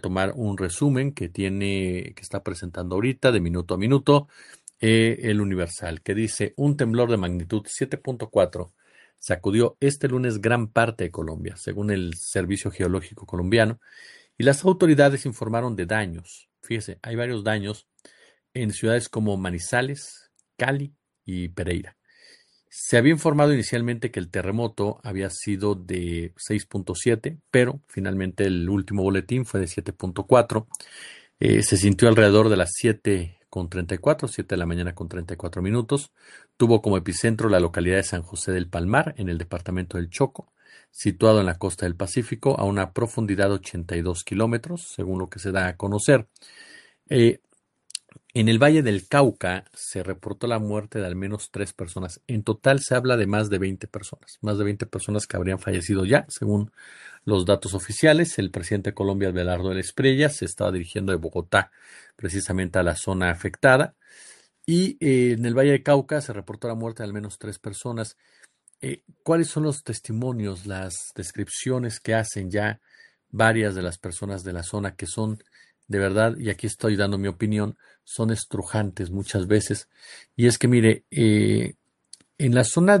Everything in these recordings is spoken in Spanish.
tomar un resumen que está presentando ahorita de minuto a minuto el Universal, que dice: un temblor de magnitud 7.4 sacudió este lunes gran parte de Colombia, según el Servicio Geológico Colombiano, y las autoridades informaron de daños. Fíjese, hay varios daños en ciudades como Manizales, Cali y Pereira. Se había informado inicialmente que el terremoto había sido de 6.7, pero finalmente el último boletín fue de 7.4. Se sintió alrededor de las 7:34, 7 de la mañana con 34 minutos. Tuvo como epicentro la localidad de San José del Palmar, en el departamento del Chocó, situado en la costa del Pacífico, a una profundidad de 82 kilómetros, según lo que se da a conocer. Eh, en el Valle del Cauca se reportó la muerte de al menos 3 personas. En total se habla de más de 20 personas que habrían fallecido ya, según los datos oficiales. El presidente de Colombia, Abelardo del Espriella, se estaba dirigiendo de Bogotá precisamente a la zona afectada. Y en el Valle del Cauca se reportó la muerte de al menos 3 personas. ¿Cuáles son los testimonios, las descripciones que hacen ya varias de las personas de la zona, que son de verdad, y aquí estoy dando mi opinión, son estrujantes muchas veces? Y es que mire, en la zona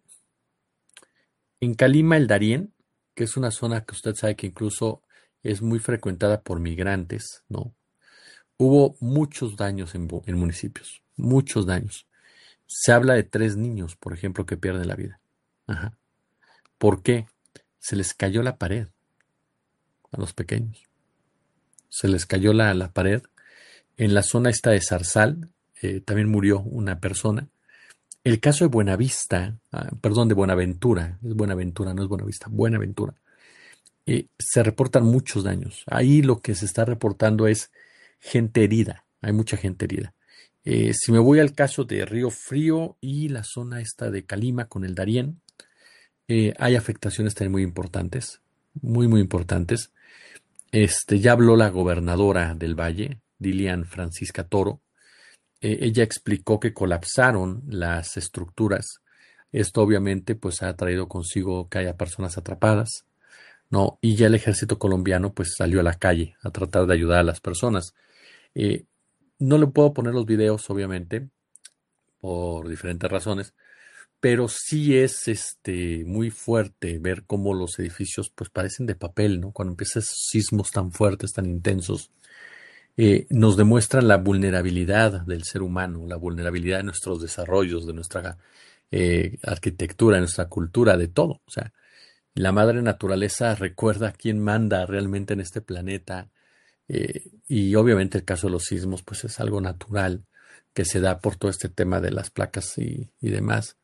en Calima, el Darién, que es una zona que usted sabe que incluso es muy frecuentada por migrantes, ¿no? Hubo muchos daños en municipios, muchos daños. Se habla de 3 niños, por ejemplo, que pierden la vida. Ajá. ¿Por qué? Se les cayó la pared a los pequeños. Se les cayó la pared. En la zona esta de Zarzal también murió una persona. El caso de Buenavista, perdón, de Buenaventura, es Buenaventura, no es Buenavista, Buenaventura, se reportan muchos daños. Ahí lo que se está reportando es gente herida, hay mucha gente herida. Si me voy al caso de Río Frío y la zona esta de Calima con el Darién, hay afectaciones también muy importantes, muy, muy importantes. Ya habló la gobernadora del Valle, Dilian Francisca Toro. Ella explicó que colapsaron las estructuras. Esto obviamente pues ha traído consigo que haya personas atrapadas, ¿no? Y ya el ejército colombiano pues salió a la calle a tratar de ayudar a las personas. Eh, no le puedo poner los videos, obviamente, por diferentes razones, pero sí es muy fuerte ver cómo los edificios pues parecen de papel, ¿no? Cuando empiezan esos sismos tan fuertes, tan intensos, nos demuestran la vulnerabilidad del ser humano, la vulnerabilidad de nuestros desarrollos, de nuestra arquitectura, de nuestra cultura, de todo. O sea, la madre naturaleza recuerda quién manda realmente en este planeta, y obviamente el caso de los sismos pues es algo natural que se da por todo este tema de las placas y demás.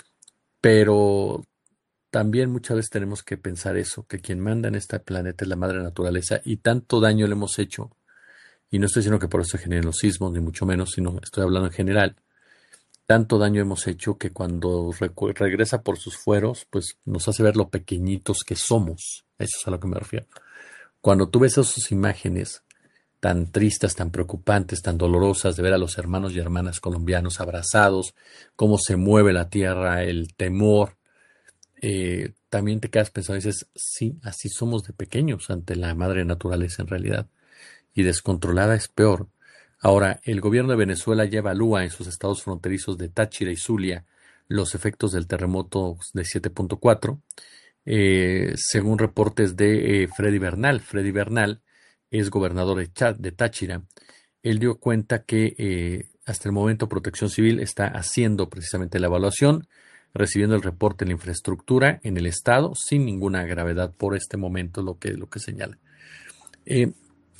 Pero también muchas veces tenemos que pensar eso, que quien manda en este planeta es la madre naturaleza, y tanto daño le hemos hecho. Y no estoy diciendo que por eso se generen los sismos, ni mucho menos, sino estoy hablando en general. Tanto daño hemos hecho que cuando regresa por sus fueros, pues nos hace ver lo pequeñitos que somos. Eso es a lo que me refiero. Cuando tú ves esas imágenes tan tristes, tan preocupantes, tan dolorosas, de ver a los hermanos y hermanas colombianos abrazados, cómo se mueve la tierra, el temor, también te quedas pensando y dices: sí, así somos de pequeños ante la madre naturaleza en realidad. Y descontrolada es peor. Ahora, el gobierno de Venezuela ya evalúa en sus estados fronterizos de Táchira y Zulia los efectos del terremoto de 7.4, según reportes de Freddy Bernal. Freddy Bernal es gobernador de Táchira. Él dio cuenta que hasta el momento Protección Civil está haciendo precisamente la evaluación, recibiendo el reporte de la infraestructura en el estado sin ninguna gravedad por este momento, lo que señala. Eh,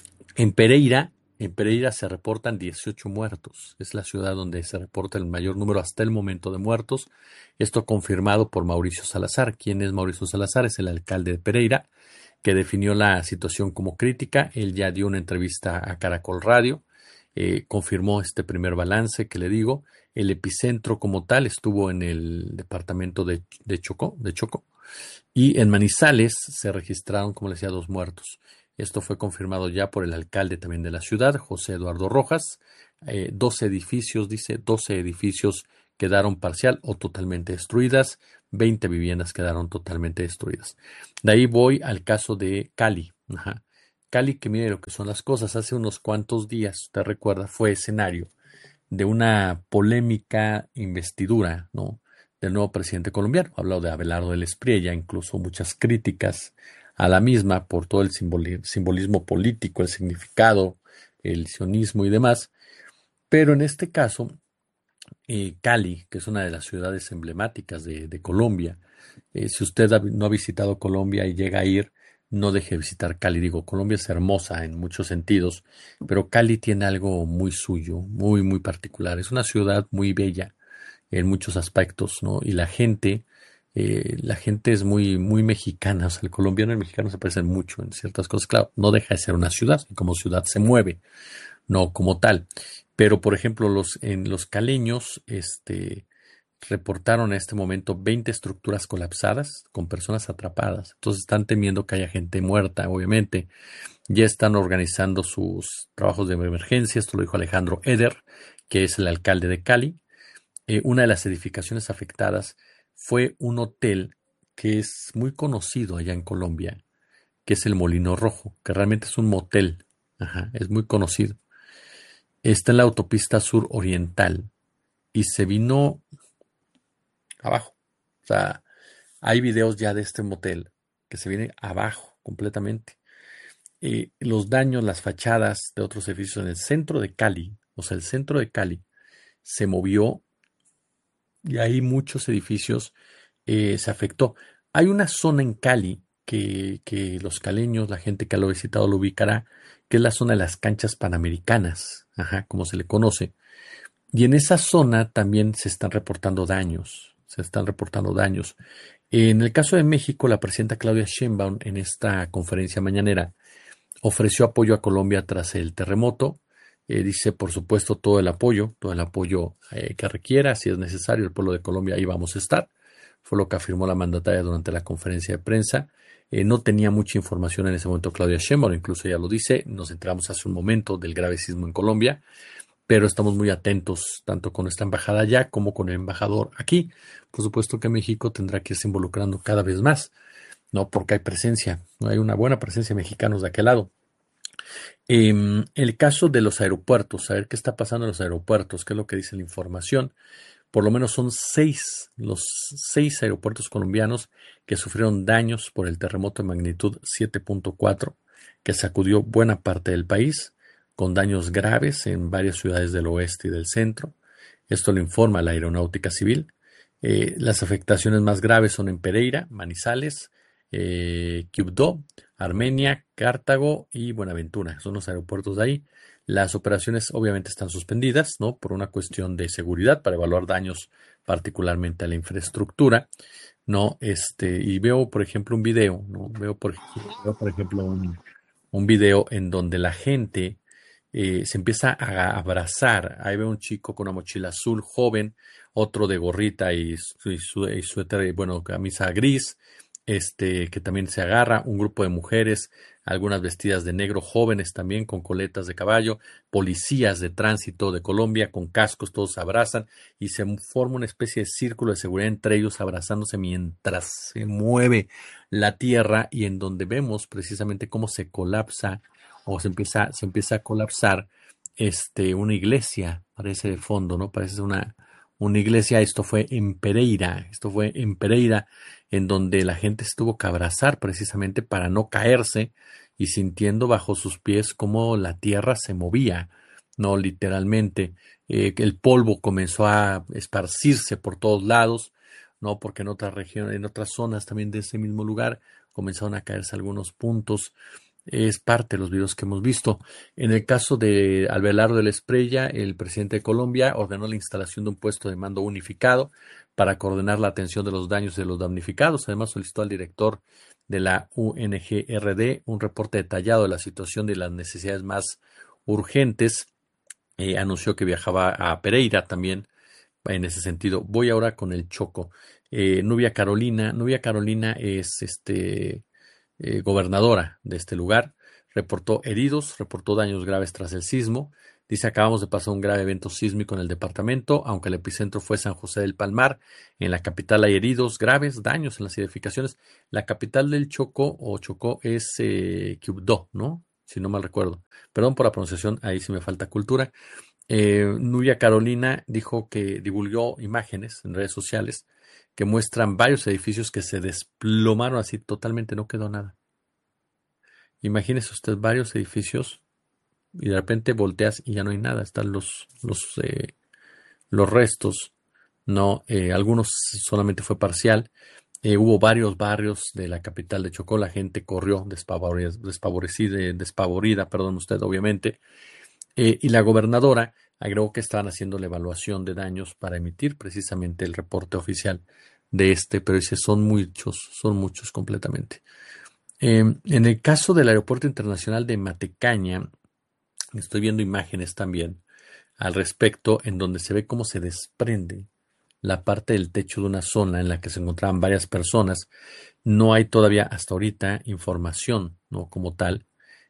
en Pereira se reportan 18 muertos. Es la ciudad donde se reporta el mayor número hasta el momento de muertos. Esto confirmado por Mauricio Salazar. ¿Quién es Mauricio Salazar? Es el alcalde de Pereira, que definió la situación como crítica. Él ya dio una entrevista a Caracol Radio, confirmó este primer balance que le digo. El epicentro como tal estuvo en el departamento de Chocó, y en Manizales se registraron, como les decía, 2 muertos. Esto fue confirmado ya por el alcalde también de la ciudad, José Eduardo Rojas. 12 edificios, dice, 12 edificios quedaron parcial o totalmente destruidas, 20 viviendas quedaron totalmente destruidas. De ahí voy al caso de Cali. Ajá. Cali, que mire lo que son las cosas, hace unos cuantos días, usted recuerda, fue escenario de una polémica investidura, ¿no? Del nuevo presidente colombiano. Hablado de Abelardo del Espriella, incluso muchas críticas a la misma por todo el simbolismo político, el significado, el sionismo y demás. Pero en este caso, Cali, que es una de las ciudades emblemáticas de Colombia, si usted no ha visitado Colombia y llega a ir, no deje de visitar Cali. Digo, Colombia es hermosa en muchos sentidos, pero Cali tiene algo muy suyo, muy, muy particular. Es una ciudad muy bella en muchos aspectos, ¿no? Y la gente es muy, muy mexicana. O sea, el colombiano y el mexicano se parecen mucho en ciertas cosas. Claro, no deja de ser una ciudad, y como ciudad se mueve, no como tal. Pero, por ejemplo, en los caleños, reportaron en este momento 20 estructuras colapsadas con personas atrapadas. Entonces están temiendo que haya gente muerta, obviamente. Ya están organizando sus trabajos de emergencia. Esto lo dijo Alejandro Eder, que es el alcalde de Cali. Una de las edificaciones afectadas fue un hotel que es muy conocido allá en Colombia, que es el Molino Rojo, que realmente es un motel. Ajá, es muy conocido. Está en la autopista sur oriental y se vino abajo. O sea, hay videos ya de este motel que se viene abajo completamente. Los daños, las fachadas de otros edificios en el centro de Cali, o sea, el centro de Cali se movió y ahí muchos edificios se afectó. Hay una zona en Cali que los caleños, la gente que lo ha visitado lo ubicará, que es la zona de las canchas panamericanas, ajá, como se le conoce. Y en esa zona también se están reportando daños, se están reportando daños. En el caso de México, la presidenta Claudia Sheinbaum en esta conferencia mañanera ofreció apoyo a Colombia tras el terremoto. Dice, por supuesto, todo el apoyo que requiera, si es necesario, el pueblo de Colombia ahí vamos a estar. Fue lo que afirmó la mandataria durante la conferencia de prensa. No tenía mucha información en ese momento Claudia Sheinbaum, incluso ella lo dice, nos enteramos hace un momento del grave sismo en Colombia, pero estamos muy atentos tanto con nuestra embajada allá como con el embajador aquí. Por supuesto que México tendrá que irse involucrando cada vez más, ¿no? Porque hay presencia, ¿no? Hay una buena presencia de mexicanos de aquel lado. El caso de los aeropuertos, saber qué está pasando en los aeropuertos, qué es lo que dice la información. Por lo menos son los 6 aeropuertos colombianos que sufrieron daños por el terremoto de magnitud 7.4 que sacudió buena parte del país, con daños graves en varias ciudades del oeste y del centro. Esto lo informa la Aeronáutica Civil. Las afectaciones más graves son en Pereira, Manizales, Quibdó, Armenia, Cartago y Buenaventura. Son los aeropuertos de ahí. Las operaciones obviamente están suspendidas, ¿no? Por una cuestión de seguridad para evaluar daños particularmente a la infraestructura, ¿no? Y veo, por ejemplo, un video, ¿no? Veo, por ejemplo, un video en donde la gente se empieza a abrazar. Ahí veo un chico con una mochila azul, joven, otro de gorrita y suéter, bueno, camisa gris, que también se agarra, un grupo de mujeres, algunas vestidas de negro, jóvenes también con coletas de caballo, policías de tránsito de Colombia con cascos, todos se abrazan y se forma una especie de círculo de seguridad entre ellos abrazándose mientras se mueve la tierra y en donde vemos precisamente cómo se colapsa o se empieza a colapsar una iglesia, parece de fondo, ¿no? Parece una iglesia. Esto fue en Pereira, en donde la gente se tuvo que abrazar precisamente para no caerse y sintiendo bajo sus pies cómo la tierra se movía, no literalmente. El polvo comenzó a esparcirse por todos lados, no, porque en otras regiones, en otras zonas también de ese mismo lugar comenzaron a caerse algunos puntos. Es parte de los videos que hemos visto. En el caso de Abelardo de la Espriella, el presidente de Colombia ordenó la instalación de un puesto de mando unificado para coordinar la atención de los daños de los damnificados. Además, solicitó al director de la UNGRD un reporte detallado de la situación de las necesidades más urgentes. Anunció que viajaba a Pereira también en ese sentido. Voy ahora con el Choco. Nubia Carolina. Nubia Carolina es gobernadora de este lugar, reportó heridos, reportó daños graves tras el sismo. Dice, acabamos de pasar un grave evento sísmico en el departamento, aunque el epicentro fue San José del Palmar. En la capital hay heridos graves, daños en las edificaciones. La capital del Chocó o Chocó es Quibdó, ¿no? si no mal recuerdo. Perdón por la pronunciación, ahí sí me falta cultura. Nubia Carolina dijo que divulgó imágenes en redes sociales que muestran varios edificios que se desplomaron así totalmente, no quedó nada. Imagínese usted varios edificios y de repente volteas y ya no hay nada, están los restos, no, algunos solamente fue parcial. Hubo varios barrios de la capital de Chocó, la gente corrió despavorida, perdón usted, obviamente, y la gobernadora agregó que estaban haciendo la evaluación de daños para emitir precisamente el reporte oficial de pero dice, son muchos completamente. En el caso del Aeropuerto Internacional de Matecaña, estoy viendo imágenes también al respecto, en donde se ve cómo se desprende la parte del techo de una zona en la que se encontraban varias personas. No hay todavía hasta ahorita información, ¿no? Como tal,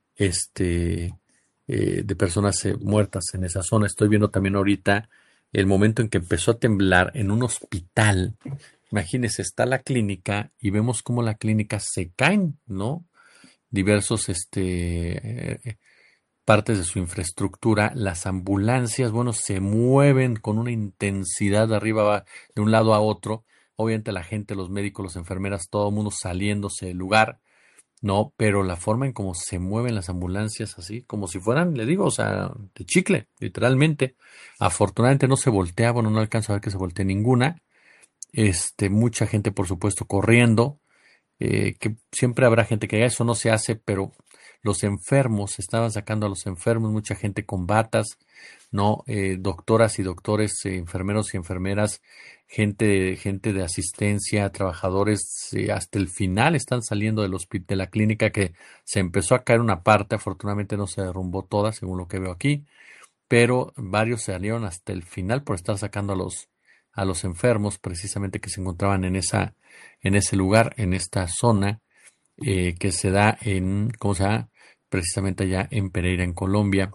de personas muertas en esa zona. Estoy viendo también ahorita el momento en que empezó a temblar en un hospital. Imagínense, está la clínica y vemos cómo la clínica se caen, ¿no? Diversos partes de su infraestructura, las ambulancias, bueno, se mueven con una intensidad de arriba, de un lado a otro. Obviamente la gente, los médicos, las enfermeras, todo el mundo saliéndose del lugar, ¿no? Pero la forma en cómo se mueven las ambulancias así, como si fueran, le digo, o sea, de chicle, literalmente. Afortunadamente no se voltea, bueno, no alcanzo a ver que se voltee ninguna. Mucha gente, por supuesto, corriendo, que siempre habrá gente que eso no se hace, pero los enfermos, estaban sacando a los enfermos, mucha gente con batas, ¿no? Doctoras y doctores, enfermeros y enfermeras, gente de asistencia, trabajadores, hasta el final están saliendo de la clínica que se empezó a caer una parte, afortunadamente no se derrumbó toda, según lo que veo aquí, pero varios salieron hasta el final por estar sacando a los enfermos, precisamente que se encontraban en ese lugar, en esta zona, que se da ¿cómo se llama? Precisamente allá en Pereira, en Colombia.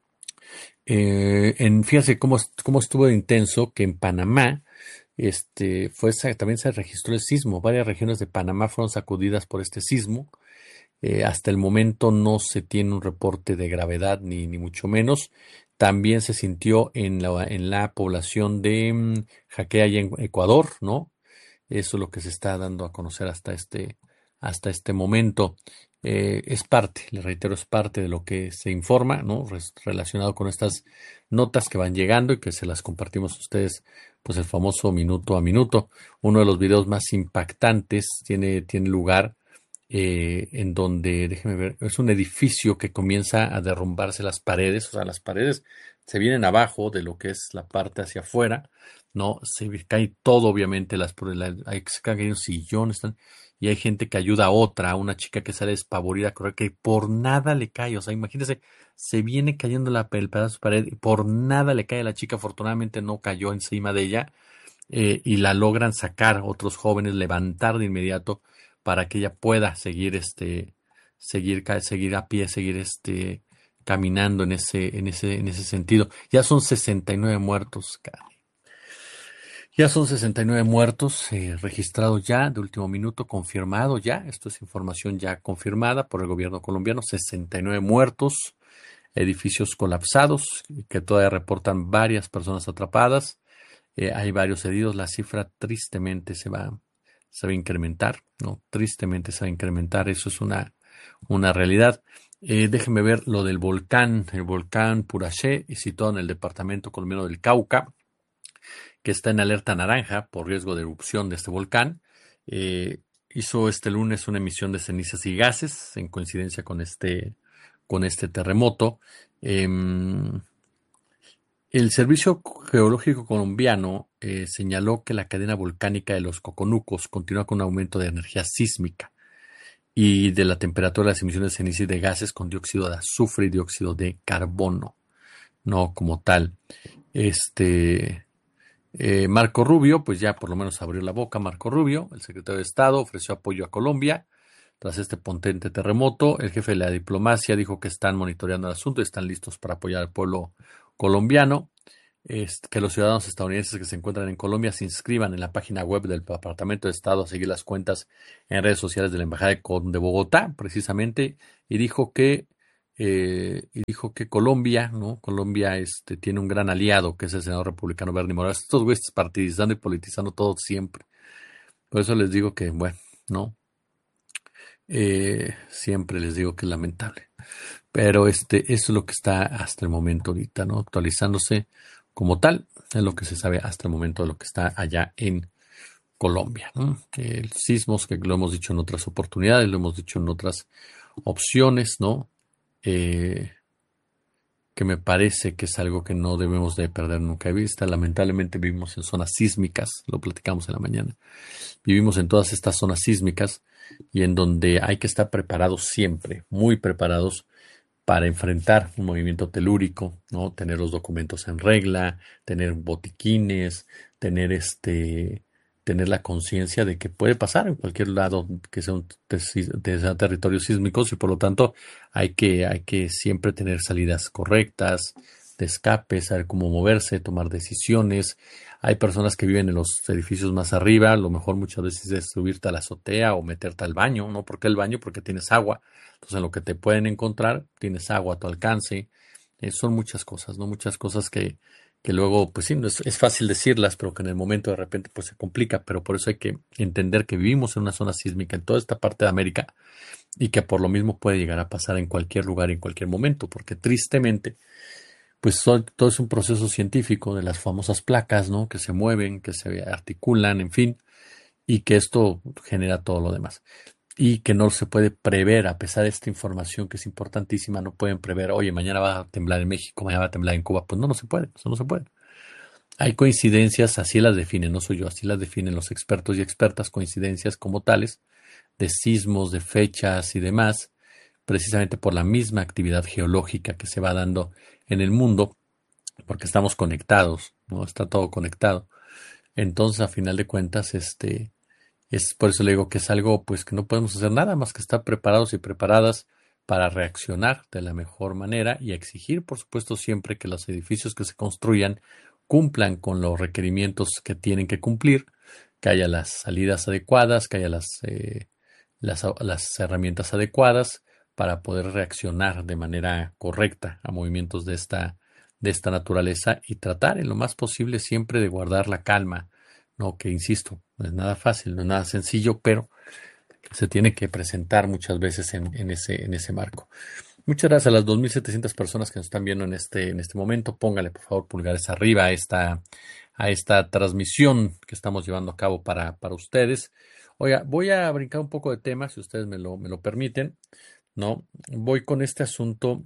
Fíjense cómo estuvo de intenso que en Panamá, también se registró el sismo. Varias regiones de Panamá fueron sacudidas por este sismo. Hasta el momento no se tiene un reporte de gravedad ni mucho menos. También se sintió en la población de Jaquea y en Ecuador, ¿no? Eso es lo que se está dando a conocer hasta este momento. Es parte, le reitero, es parte de lo que se informa, ¿no? Relacionado con estas notas que van llegando y que se las compartimos a ustedes, pues el famoso minuto a minuto. Uno de los videos más impactantes tiene lugar en donde, déjeme ver, es un edificio que comienza a derrumbarse las paredes, o sea, las paredes se vienen abajo de lo que es la parte hacia afuera, ¿no? Se cae todo, obviamente, se caen los sillones, y hay gente que ayuda a una chica que sale despavorida a correr, que por nada le cae, o sea, imagínense, se viene cayendo el pedazo de pared, y por nada le cae a la chica, afortunadamente no cayó encima de ella, y la logran sacar otros jóvenes, levantar de inmediato para que ella pueda seguir a pie, seguir caminando en ese sentido. Ya son 69 muertos, caray. Ya son 69 muertos registrados ya, de último minuto, confirmado ya. Esto es información ya confirmada por el gobierno colombiano. 69 muertos, edificios colapsados, que todavía reportan varias personas atrapadas. Hay varios heridos. La cifra tristemente se va a incrementar, ¿no? Tristemente se va a incrementar. Eso es una realidad. Déjenme ver lo del volcán, el volcán Puraché, situado en el departamento colombiano del Cauca, que está en alerta naranja por riesgo de erupción de este volcán. Hizo este lunes una emisión de cenizas y gases en coincidencia con este terremoto. El Servicio Geológico Colombiano señaló que la cadena volcánica de los Coconucos continúa con un aumento de energía sísmica y de la temperatura de las emisiones de ceniza y de gases con dióxido de azufre y dióxido de carbono, no como tal. Marco Rubio, pues ya por lo menos abrió la boca. Marco Rubio, el secretario de Estado, ofreció apoyo a Colombia tras este potente terremoto. El jefe de la diplomacia dijo que están monitoreando el asunto y están listos para apoyar al pueblo colombiano. Que los ciudadanos estadounidenses que se encuentran en Colombia se inscriban en la página web del Departamento de Estado a seguir las cuentas en redes sociales de la Embajada de Bogotá, precisamente, y dijo que y dijo que Colombia, ¿no? Colombia tiene un gran aliado, que es el senador republicano Bernie Morales. Estos güeyes partidizando y politizando todo siempre. Por eso les digo que, bueno, ¿no? Siempre les digo que es lamentable. Pero eso es lo que está hasta el momento ahorita, ¿no? Actualizándose como tal, es lo que se sabe hasta el momento de lo que está allá en Colombia, ¿no? El sismos, que lo hemos dicho en otras oportunidades, lo hemos dicho en otras opciones, ¿no? Eh, que me parece que es algo que no debemos de perder nunca de vista. Lamentablemente vivimos en zonas sísmicas, lo platicamos en la mañana. Vivimos en todas estas zonas sísmicas y en donde hay que estar preparados siempre, muy preparados para enfrentar un movimiento telúrico, ¿no? Tener los documentos en regla, tener botiquines, tener tener la conciencia de que puede pasar en cualquier lado que sea sea territorio sísmicos y por lo tanto hay que siempre tener salidas correctas, de escape, saber cómo moverse, tomar decisiones. Hay personas que viven en los edificios más arriba, a lo mejor muchas veces es subirte a la azotea o meterte al baño, ¿no? ¿Por qué el baño? Porque tienes agua. Entonces, en lo que te pueden encontrar, tienes agua a tu alcance. Son muchas cosas, ¿no? Muchas cosas que luego, pues sí, no es fácil decirlas, pero que en el momento de repente pues se complica. Pero por eso hay que entender que vivimos en una zona sísmica en toda esta parte de América y que por lo mismo puede llegar a pasar en cualquier lugar, en cualquier momento, porque tristemente, pues todo es un proceso científico de las famosas placas, ¿no? Que se mueven, que se articulan, en fin, y que esto genera todo lo demás y que no se puede prever, a pesar de esta información que es importantísima, no pueden prever, oye, mañana va a temblar en México, mañana va a temblar en Cuba, pues no, no se puede, eso no se puede. Hay coincidencias, así las definen, no soy yo, así las definen los expertos y expertas, coincidencias como tales, de sismos, de fechas y demás, precisamente por la misma actividad geológica que se va dando en el mundo, porque estamos conectados, ¿no? Está todo conectado. Entonces, a final de cuentas, es por eso le digo que es algo pues que no podemos hacer nada más que estar preparados y preparadas para reaccionar de la mejor manera y exigir, por supuesto, siempre que los edificios que se construyan cumplan con los requerimientos que tienen que cumplir, que haya las salidas adecuadas, que haya las herramientas adecuadas para poder reaccionar de manera correcta a movimientos de esta naturaleza y tratar en lo más posible siempre de guardar la calma, ¿no? Que insisto, no es nada fácil, no es nada sencillo, pero se tiene que presentar muchas veces en ese marco. Muchas gracias a las 2.700 personas que nos están viendo en este momento. Póngale, por favor, pulgares arriba a esta transmisión que estamos llevando a cabo para ustedes. Oiga, voy a brincar un poco de tema, si ustedes me lo permiten, ¿no? Voy con este asunto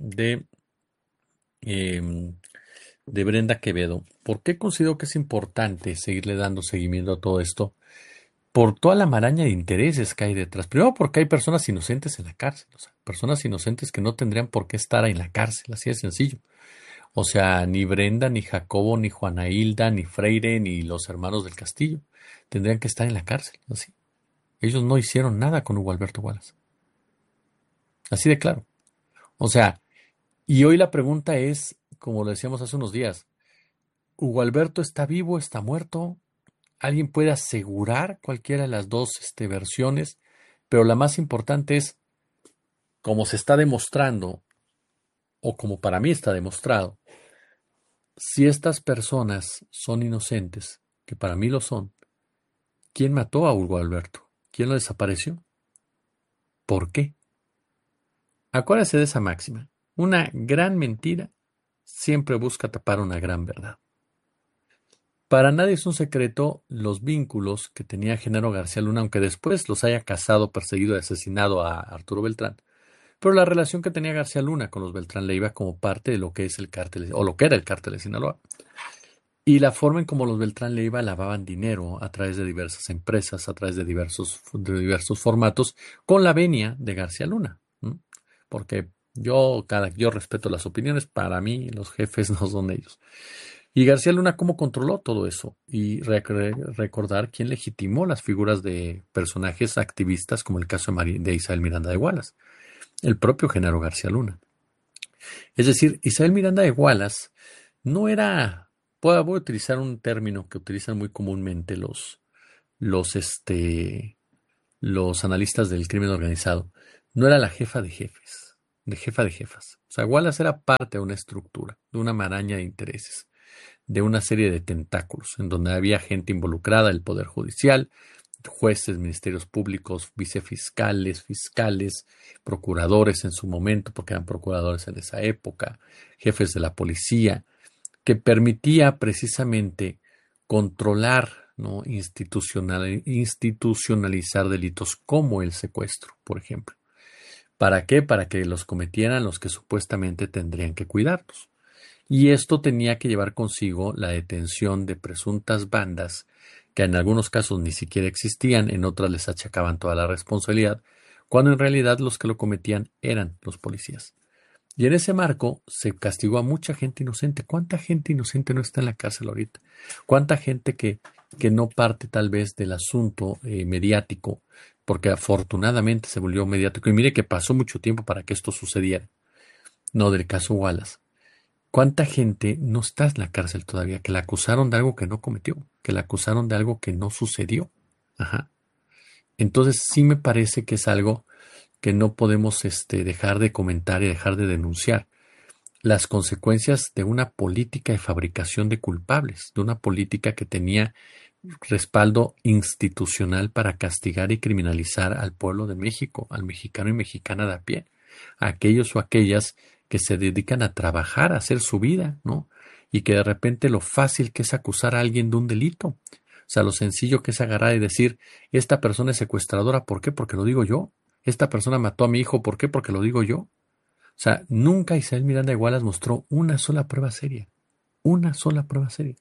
em, de Brenda Quevedo. ¿Por qué considero que es importante seguirle dando seguimiento a todo esto? Por toda la maraña de intereses que hay detrás. Primero porque hay personas inocentes en la cárcel, o sea, personas inocentes que no tendrían por qué estar en la cárcel, así de sencillo. O sea, ni Brenda, ni Jacobo, ni Juana Hilda, ni Freire, ni los hermanos del Castillo tendrían que estar en la cárcel, así. Ellos no hicieron nada con Hugo Alberto Wallace. Así de claro. O sea, y hoy la pregunta es, como lo decíamos hace unos días, ¿Hugo Alberto está vivo, está muerto? ¿Alguien puede asegurar cualquiera de las dos versiones? Pero la más importante es, como se está demostrando, o como para mí está demostrado, si estas personas son inocentes, que para mí lo son, ¿quién mató a Hugo Alberto? ¿Quién lo desapareció? ¿Por qué? Acuérdese de esa máxima. Una gran mentira siempre busca tapar una gran verdad. Para nadie es un secreto los vínculos que tenía Genaro García Luna, aunque después los haya casado, perseguido y asesinado a Arturo Beltrán. Pero la relación que tenía García Luna con los Beltrán Leiva como parte de lo que es el cártel, o lo que era el cártel de Sinaloa. Y la forma en cómo los Beltrán Leiva lavaban dinero a través de diversas empresas, a través de diversos formatos, con la venia de García Luna. ¿M? Porque yo respeto las opiniones, para mí los jefes no son ellos. Y García Luna, ¿cómo controló todo eso? Y recordar quién legitimó las figuras de personajes activistas, como el caso de Isabel Miranda de Wallace, el propio Genaro García Luna. Es decir, Isabel Miranda de Wallace no era, voy a utilizar un término que utilizan muy comúnmente los, este, los analistas del crimen organizado, no era la jefa de jefes. de jefa de jefas. O sea, Wallace era parte de una estructura, de una maraña de intereses, de una serie de tentáculos, en donde había gente involucrada, el Poder Judicial, jueces, ministerios públicos, vicefiscales, fiscales, procuradores en su momento, porque eran procuradores en esa época, jefes de la policía, que permitía precisamente controlar, ¿no? Institucionalizar delitos como el secuestro, por ejemplo. ¿Para qué? Para que los cometieran los que supuestamente tendrían que cuidarlos. Y esto tenía que llevar consigo la detención de presuntas bandas que en algunos casos ni siquiera existían, en otras les achacaban toda la responsabilidad, cuando en realidad los que lo cometían eran los policías. Y en ese marco se castigó a mucha gente inocente. ¿Cuánta gente inocente no está en la cárcel ahorita? ¿Cuánta gente que no parte tal vez del asunto mediático? Porque afortunadamente se volvió mediático. Y mire que pasó mucho tiempo para que esto sucediera. No del caso Wallace. ¿Cuánta gente no está en la cárcel todavía? Que la acusaron de algo que no cometió. Que la acusaron de algo que no sucedió. Ajá. Entonces sí me parece que es algo que no podemos dejar de comentar y dejar de denunciar las consecuencias de una política de fabricación de culpables, de una política que tenía respaldo institucional para castigar y criminalizar al pueblo de México, al mexicano y mexicana de a pie, a aquellos o aquellas que se dedican a trabajar, a hacer su vida, ¿no? Y que de repente lo fácil que es acusar a alguien de un delito. O sea, lo sencillo que es agarrar y decir, esta persona es secuestradora, ¿por qué? Porque lo digo yo. Esta persona mató a mi hijo, ¿por qué? Porque lo digo yo. O sea, nunca Isabel Miranda de Wallace mostró una sola prueba seria. Una sola prueba seria.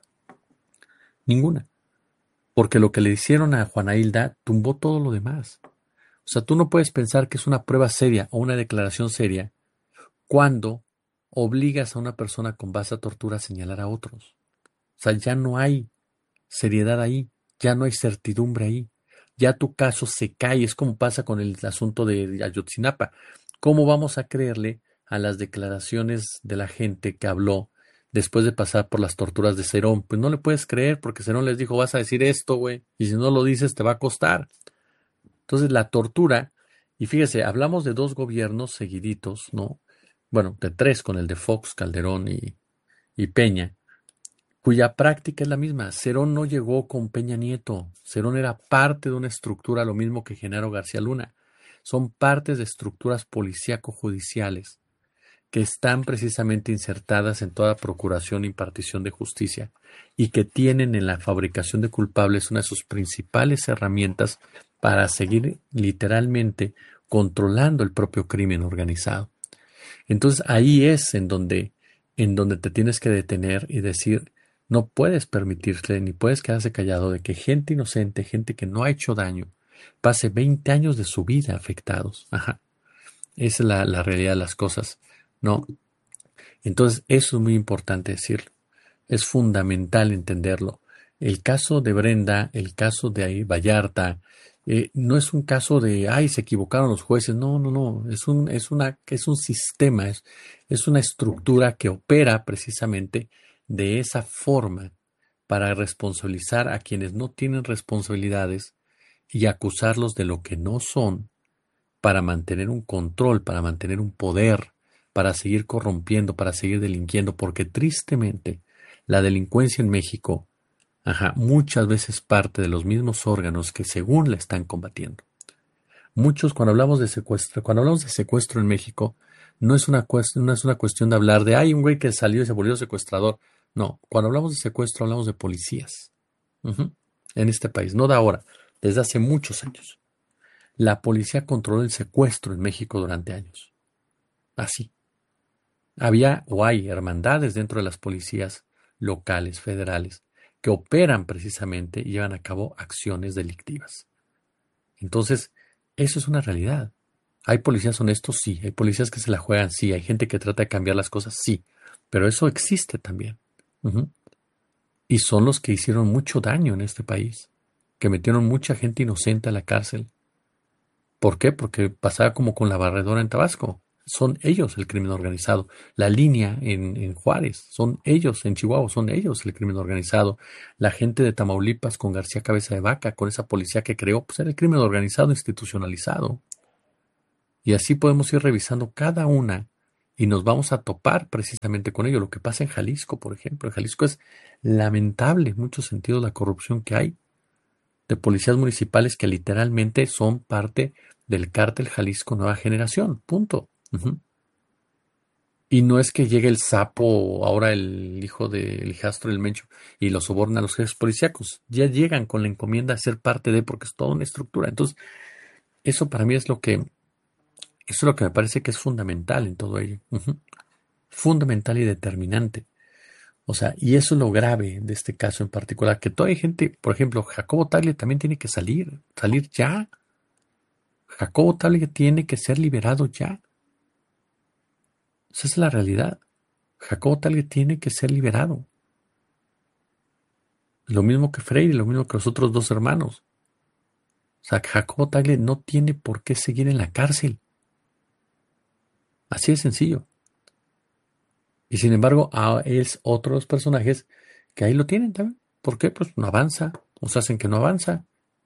Ninguna. Porque lo que le hicieron a Juana Hilda tumbó todo lo demás. O sea, tú no puedes pensar que es una prueba seria o una declaración seria cuando obligas a una persona con base a tortura a señalar a otros. O sea, ya no hay seriedad ahí, ya no hay certidumbre ahí. Ya tu caso se cae, es como pasa con el asunto de Ayotzinapa. ¿Cómo vamos a creerle a las declaraciones de la gente que habló después de pasar por las torturas de Cerón? Pues no le puedes creer porque Cerón les dijo, vas a decir esto, güey, y si no lo dices te va a costar. Entonces la tortura, y fíjese, hablamos de dos gobiernos seguiditos, ¿no? Bueno, de tres con el de Fox, Calderón y Peña, cuya práctica es la misma. Cerón no llegó con Peña Nieto. Cerón era parte de una estructura, lo mismo que Genaro García Luna. Son partes de estructuras policíaco-judiciales que están precisamente insertadas en toda procuración e impartición de justicia y que tienen en la fabricación de culpables una de sus principales herramientas para seguir literalmente controlando el propio crimen organizado. Entonces ahí es en donde te tienes que detener y decir, no puedes permitirle ni puedes quedarse callado de que gente inocente, gente que no ha hecho daño, pase 20 años de su vida afectados. Ajá. Esa es la realidad de las cosas. No. Entonces, eso es muy importante decirlo. Es fundamental entenderlo. El caso de Brenda, el caso de ahí Vallarta, no es un caso de, ay, se equivocaron los jueces. No, no, no. Es un sistema, es una estructura que opera precisamente de esa forma para responsabilizar a quienes no tienen responsabilidades y acusarlos de lo que no son para mantener un control, para mantener un poder, para seguir corrompiendo, para seguir delinquiendo, porque tristemente la delincuencia en México, muchas veces parte de los mismos órganos que según la están combatiendo. Muchos cuando hablamos de secuestro en México, no es una cuestión de hablar de, ay, un güey que salió y se volvió secuestrador. No, cuando hablamos de secuestro hablamos de policías. Ujú. En este país, no de ahora, desde hace muchos años. La policía controló el secuestro en México durante años. Así. Había o hay hermandades dentro de las policías locales, federales, que operan precisamente y llevan a cabo acciones delictivas. Entonces, eso es una realidad. ¿Hay policías honestos? Sí. ¿Hay policías que se la juegan? Sí. ¿Hay gente que trata de cambiar las cosas? Sí. Pero eso existe también. Ujú. Y son los que hicieron mucho daño en este país, que metieron mucha gente inocente a la cárcel. ¿Por qué? Porque pasaba como con la barredora en Tabasco. Son ellos el crimen organizado. La línea en Juárez, son ellos en Chihuahua, son ellos el crimen organizado. La gente de Tamaulipas con García Cabeza de Vaca, con esa policía que creó, pues era el crimen organizado institucionalizado. Y así podemos ir revisando cada una y nos vamos a topar precisamente con ello. Lo que pasa en Jalisco, por ejemplo. En Jalisco es lamentable en muchos sentidos la corrupción que hay de policías municipales que literalmente son parte del cártel Jalisco Nueva Generación. Punto. Ujú. Y no es que llegue el sapo, ahora el hijo del hijastro del Mencho, y lo soborna a los jefes policíacos. Ya llegan con la encomienda a ser parte de, porque es toda una estructura. Entonces, eso para mí es lo que, eso es lo que me parece que es fundamental en todo ello. Ujú. Fundamental y determinante. O sea, y eso es lo grave de este caso en particular, que toda hay gente, por ejemplo, Jacobo Tagle también tiene que salir ya. Jacobo Tagle tiene que ser liberado ya. Esa es la realidad. Jacobo Tagle tiene que ser liberado. Lo mismo que Freire, lo mismo que los otros dos hermanos. O sea, Jacobo Tagle no tiene por qué seguir en la cárcel. Así de sencillo. Y sin embargo, es otro de los personajes que ahí lo tienen también. ¿Por qué? Pues no avanza. O sea, hacen que no avanza.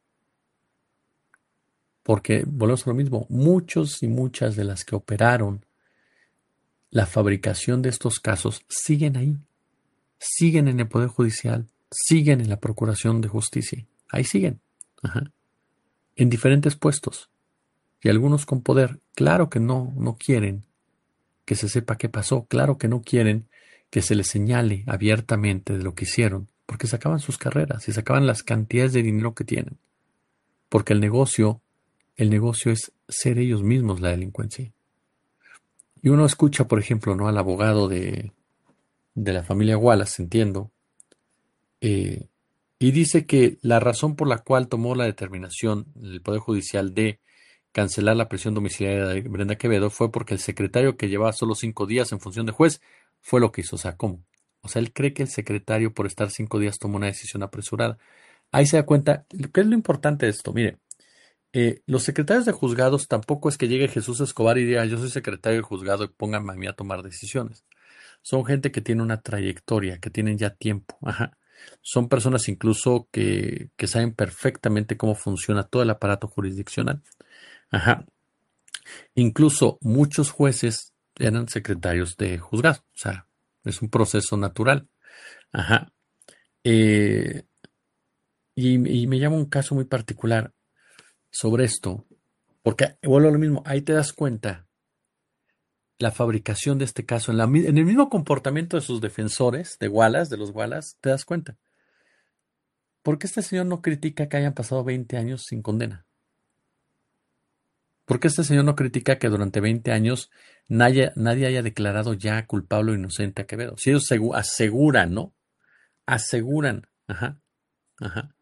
Porque volvemos a lo mismo. Muchos y muchas de las que operaron la fabricación de estos casos siguen ahí. Siguen en el Poder Judicial. Siguen en la Procuración de Justicia. Ahí siguen. Ajá. En diferentes puestos. Y algunos con poder. Claro que no quieren que se sepa qué pasó. Claro que no quieren que se les señale abiertamente de lo que hicieron, porque se acaban sus carreras y se acaban las cantidades de dinero que tienen. Porque el negocio es ser ellos mismos la delincuencia. Y uno escucha, por ejemplo, ¿no? Al abogado de la familia Wallace, entiendo, eh, y dice que la razón por la cual tomó la determinación el Poder Judicial de cancelar la prisión domiciliaria de Brenda Quevedo fue porque el secretario que llevaba solo 5 días en función de juez fue lo que hizo. O sea, ¿cómo? O sea, él cree que el secretario por estar 5 días tomó una decisión apresurada. Ahí se da cuenta, ¿qué es lo importante de esto? Mire, los secretarios de juzgados tampoco es que llegue Jesús Escobar y diga yo soy secretario de juzgado y pónganme a mí a tomar decisiones. Son gente que tiene una trayectoria, que tienen ya tiempo. Ajá. Son personas incluso que saben perfectamente cómo funciona todo el aparato jurisdiccional. Ajá. Incluso muchos jueces eran secretarios de juzgado. O sea, es un proceso natural. Ajá. Eh, y me llama un caso muy particular sobre esto, porque vuelvo a lo mismo, ahí te das cuenta la fabricación de este caso, en el mismo comportamiento de sus defensores, de Wallace, de los Wallace, te das cuenta. ¿Por qué este señor no critica que hayan pasado 20 años sin condena? ¿Por qué este señor no critica que durante 20 años nadie haya declarado ya culpable o inocente a Quevedo? Si ellos aseguran, ¿no? Aseguran, ajá, ajá,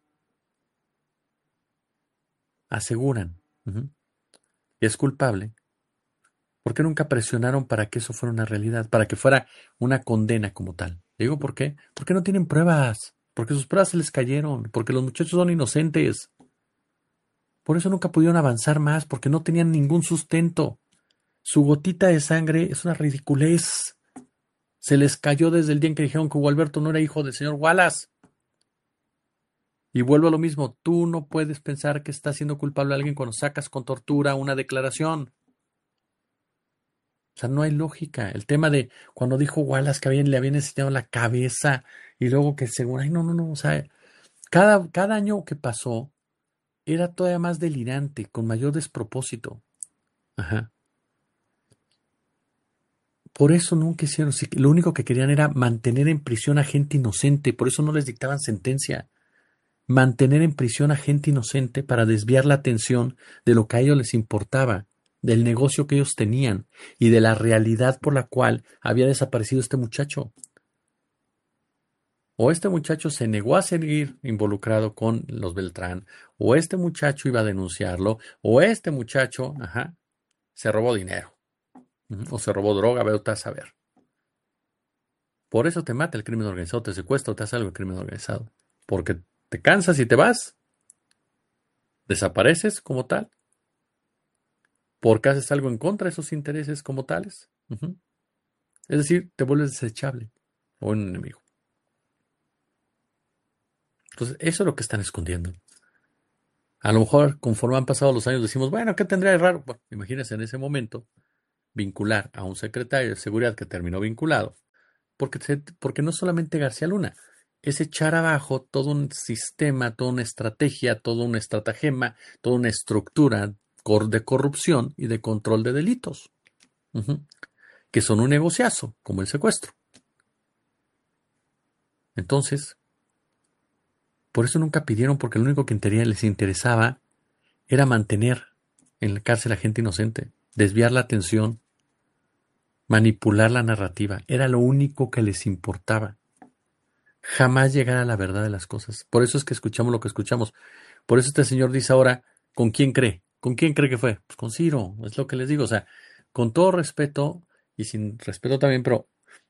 aseguran, ujú, que es culpable. ¿Por qué nunca presionaron para que eso fuera una realidad, para que fuera una condena como tal? Digo, ¿por qué? Porque no tienen pruebas, porque sus pruebas se les cayeron, porque los muchachos son inocentes. Por eso nunca pudieron avanzar más, porque no tenían ningún sustento. Su gotita de sangre es una ridiculez. Se les cayó desde el día en que dijeron que Hugo Alberto no era hijo del señor Wallace. Y vuelvo a lo mismo, tú no puedes pensar que estás siendo culpable a alguien cuando sacas con tortura una declaración. O sea, no hay lógica. El tema de cuando dijo Wallace que le habían enseñado la cabeza y luego que según, ay, no. O sea, cada año que pasó era todavía más delirante, con mayor despropósito. Ajá. Por eso nunca hicieron, sí, lo único que querían era mantener en prisión a gente inocente, por eso no les dictaban sentencia. Mantener en prisión a gente inocente para desviar la atención de lo que a ellos les importaba, del negocio que ellos tenían y de la realidad por la cual había desaparecido este muchacho. O este muchacho se negó a seguir involucrado con los Beltrán, o este muchacho iba a denunciarlo, o este muchacho, ajá, se robó dinero, o se robó droga, veo a saber. Por eso te mata el crimen organizado, te secuestra o te hace algo el crimen organizado. Porque te cansas y te vas, desapareces como tal, porque haces algo en contra de esos intereses como tales. Ujú. Es decir, te vuelves desechable o un enemigo. Entonces, eso es lo que están escondiendo. A lo mejor conforme han pasado los años decimos, bueno, ¿qué tendría de raro? Bueno, imagínense en ese momento vincular a un secretario de seguridad que terminó vinculado, porque no solamente García Luna, es echar abajo todo un sistema, toda una estrategia, todo un estratagema, toda una estructura de corrupción y de control de delitos, ujú, que son un negociazo, como el secuestro. Entonces, por eso nunca pidieron, porque lo único que les interesaba era mantener en la cárcel a gente inocente, desviar la atención, manipular la narrativa. Era lo único que les importaba. Jamás llegar a la verdad de las cosas. Por eso es que escuchamos lo que escuchamos. Por eso este señor dice ahora, ¿con quién cree? ¿Con quién cree que fue? Pues con Ciro, es lo que les digo. O sea, con todo respeto y sin respeto también, pero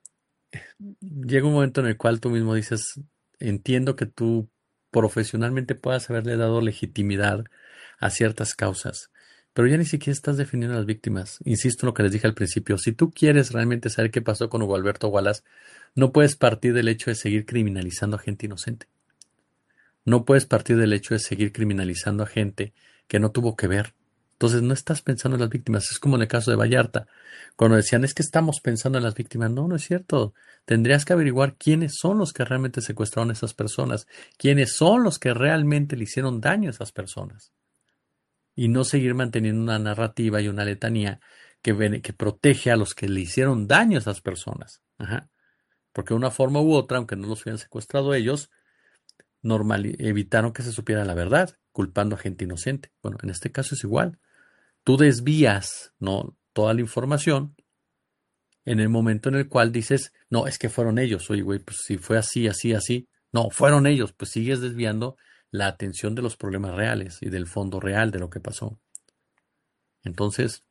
llega un momento en el cual tú mismo dices, entiendo que tú profesionalmente puedas haberle dado legitimidad a ciertas causas, pero ya ni siquiera estás defendiendo a las víctimas. Insisto en lo que les dije al principio, si tú quieres realmente saber qué pasó con Hugo Alberto Wallace, no puedes partir del hecho de seguir criminalizando a gente inocente. No puedes partir del hecho de seguir criminalizando a gente que no tuvo que ver. Entonces no estás pensando en las víctimas. Es como en el caso de Vallarta, cuando decían es que estamos pensando en las víctimas. No, no es cierto. Tendrías que averiguar quiénes son los que realmente secuestraron a esas personas, quiénes son los que realmente le hicieron daño a esas personas. Y no seguir manteniendo una narrativa y una letanía que protege a los que le hicieron daño a esas personas. Ajá. Porque de una forma u otra, aunque no los hubieran secuestrado ellos, evitaron que se supiera la verdad, culpando a gente inocente. Bueno, en este caso es igual. Tú desvías, ¿no?, toda la información en el momento en el cual dices, no, es que fueron ellos. Oye, güey, pues si fue así, así, así. No, fueron ellos. Pues sigues desviando la atención de los problemas reales y del fondo real de lo que pasó. Entonces,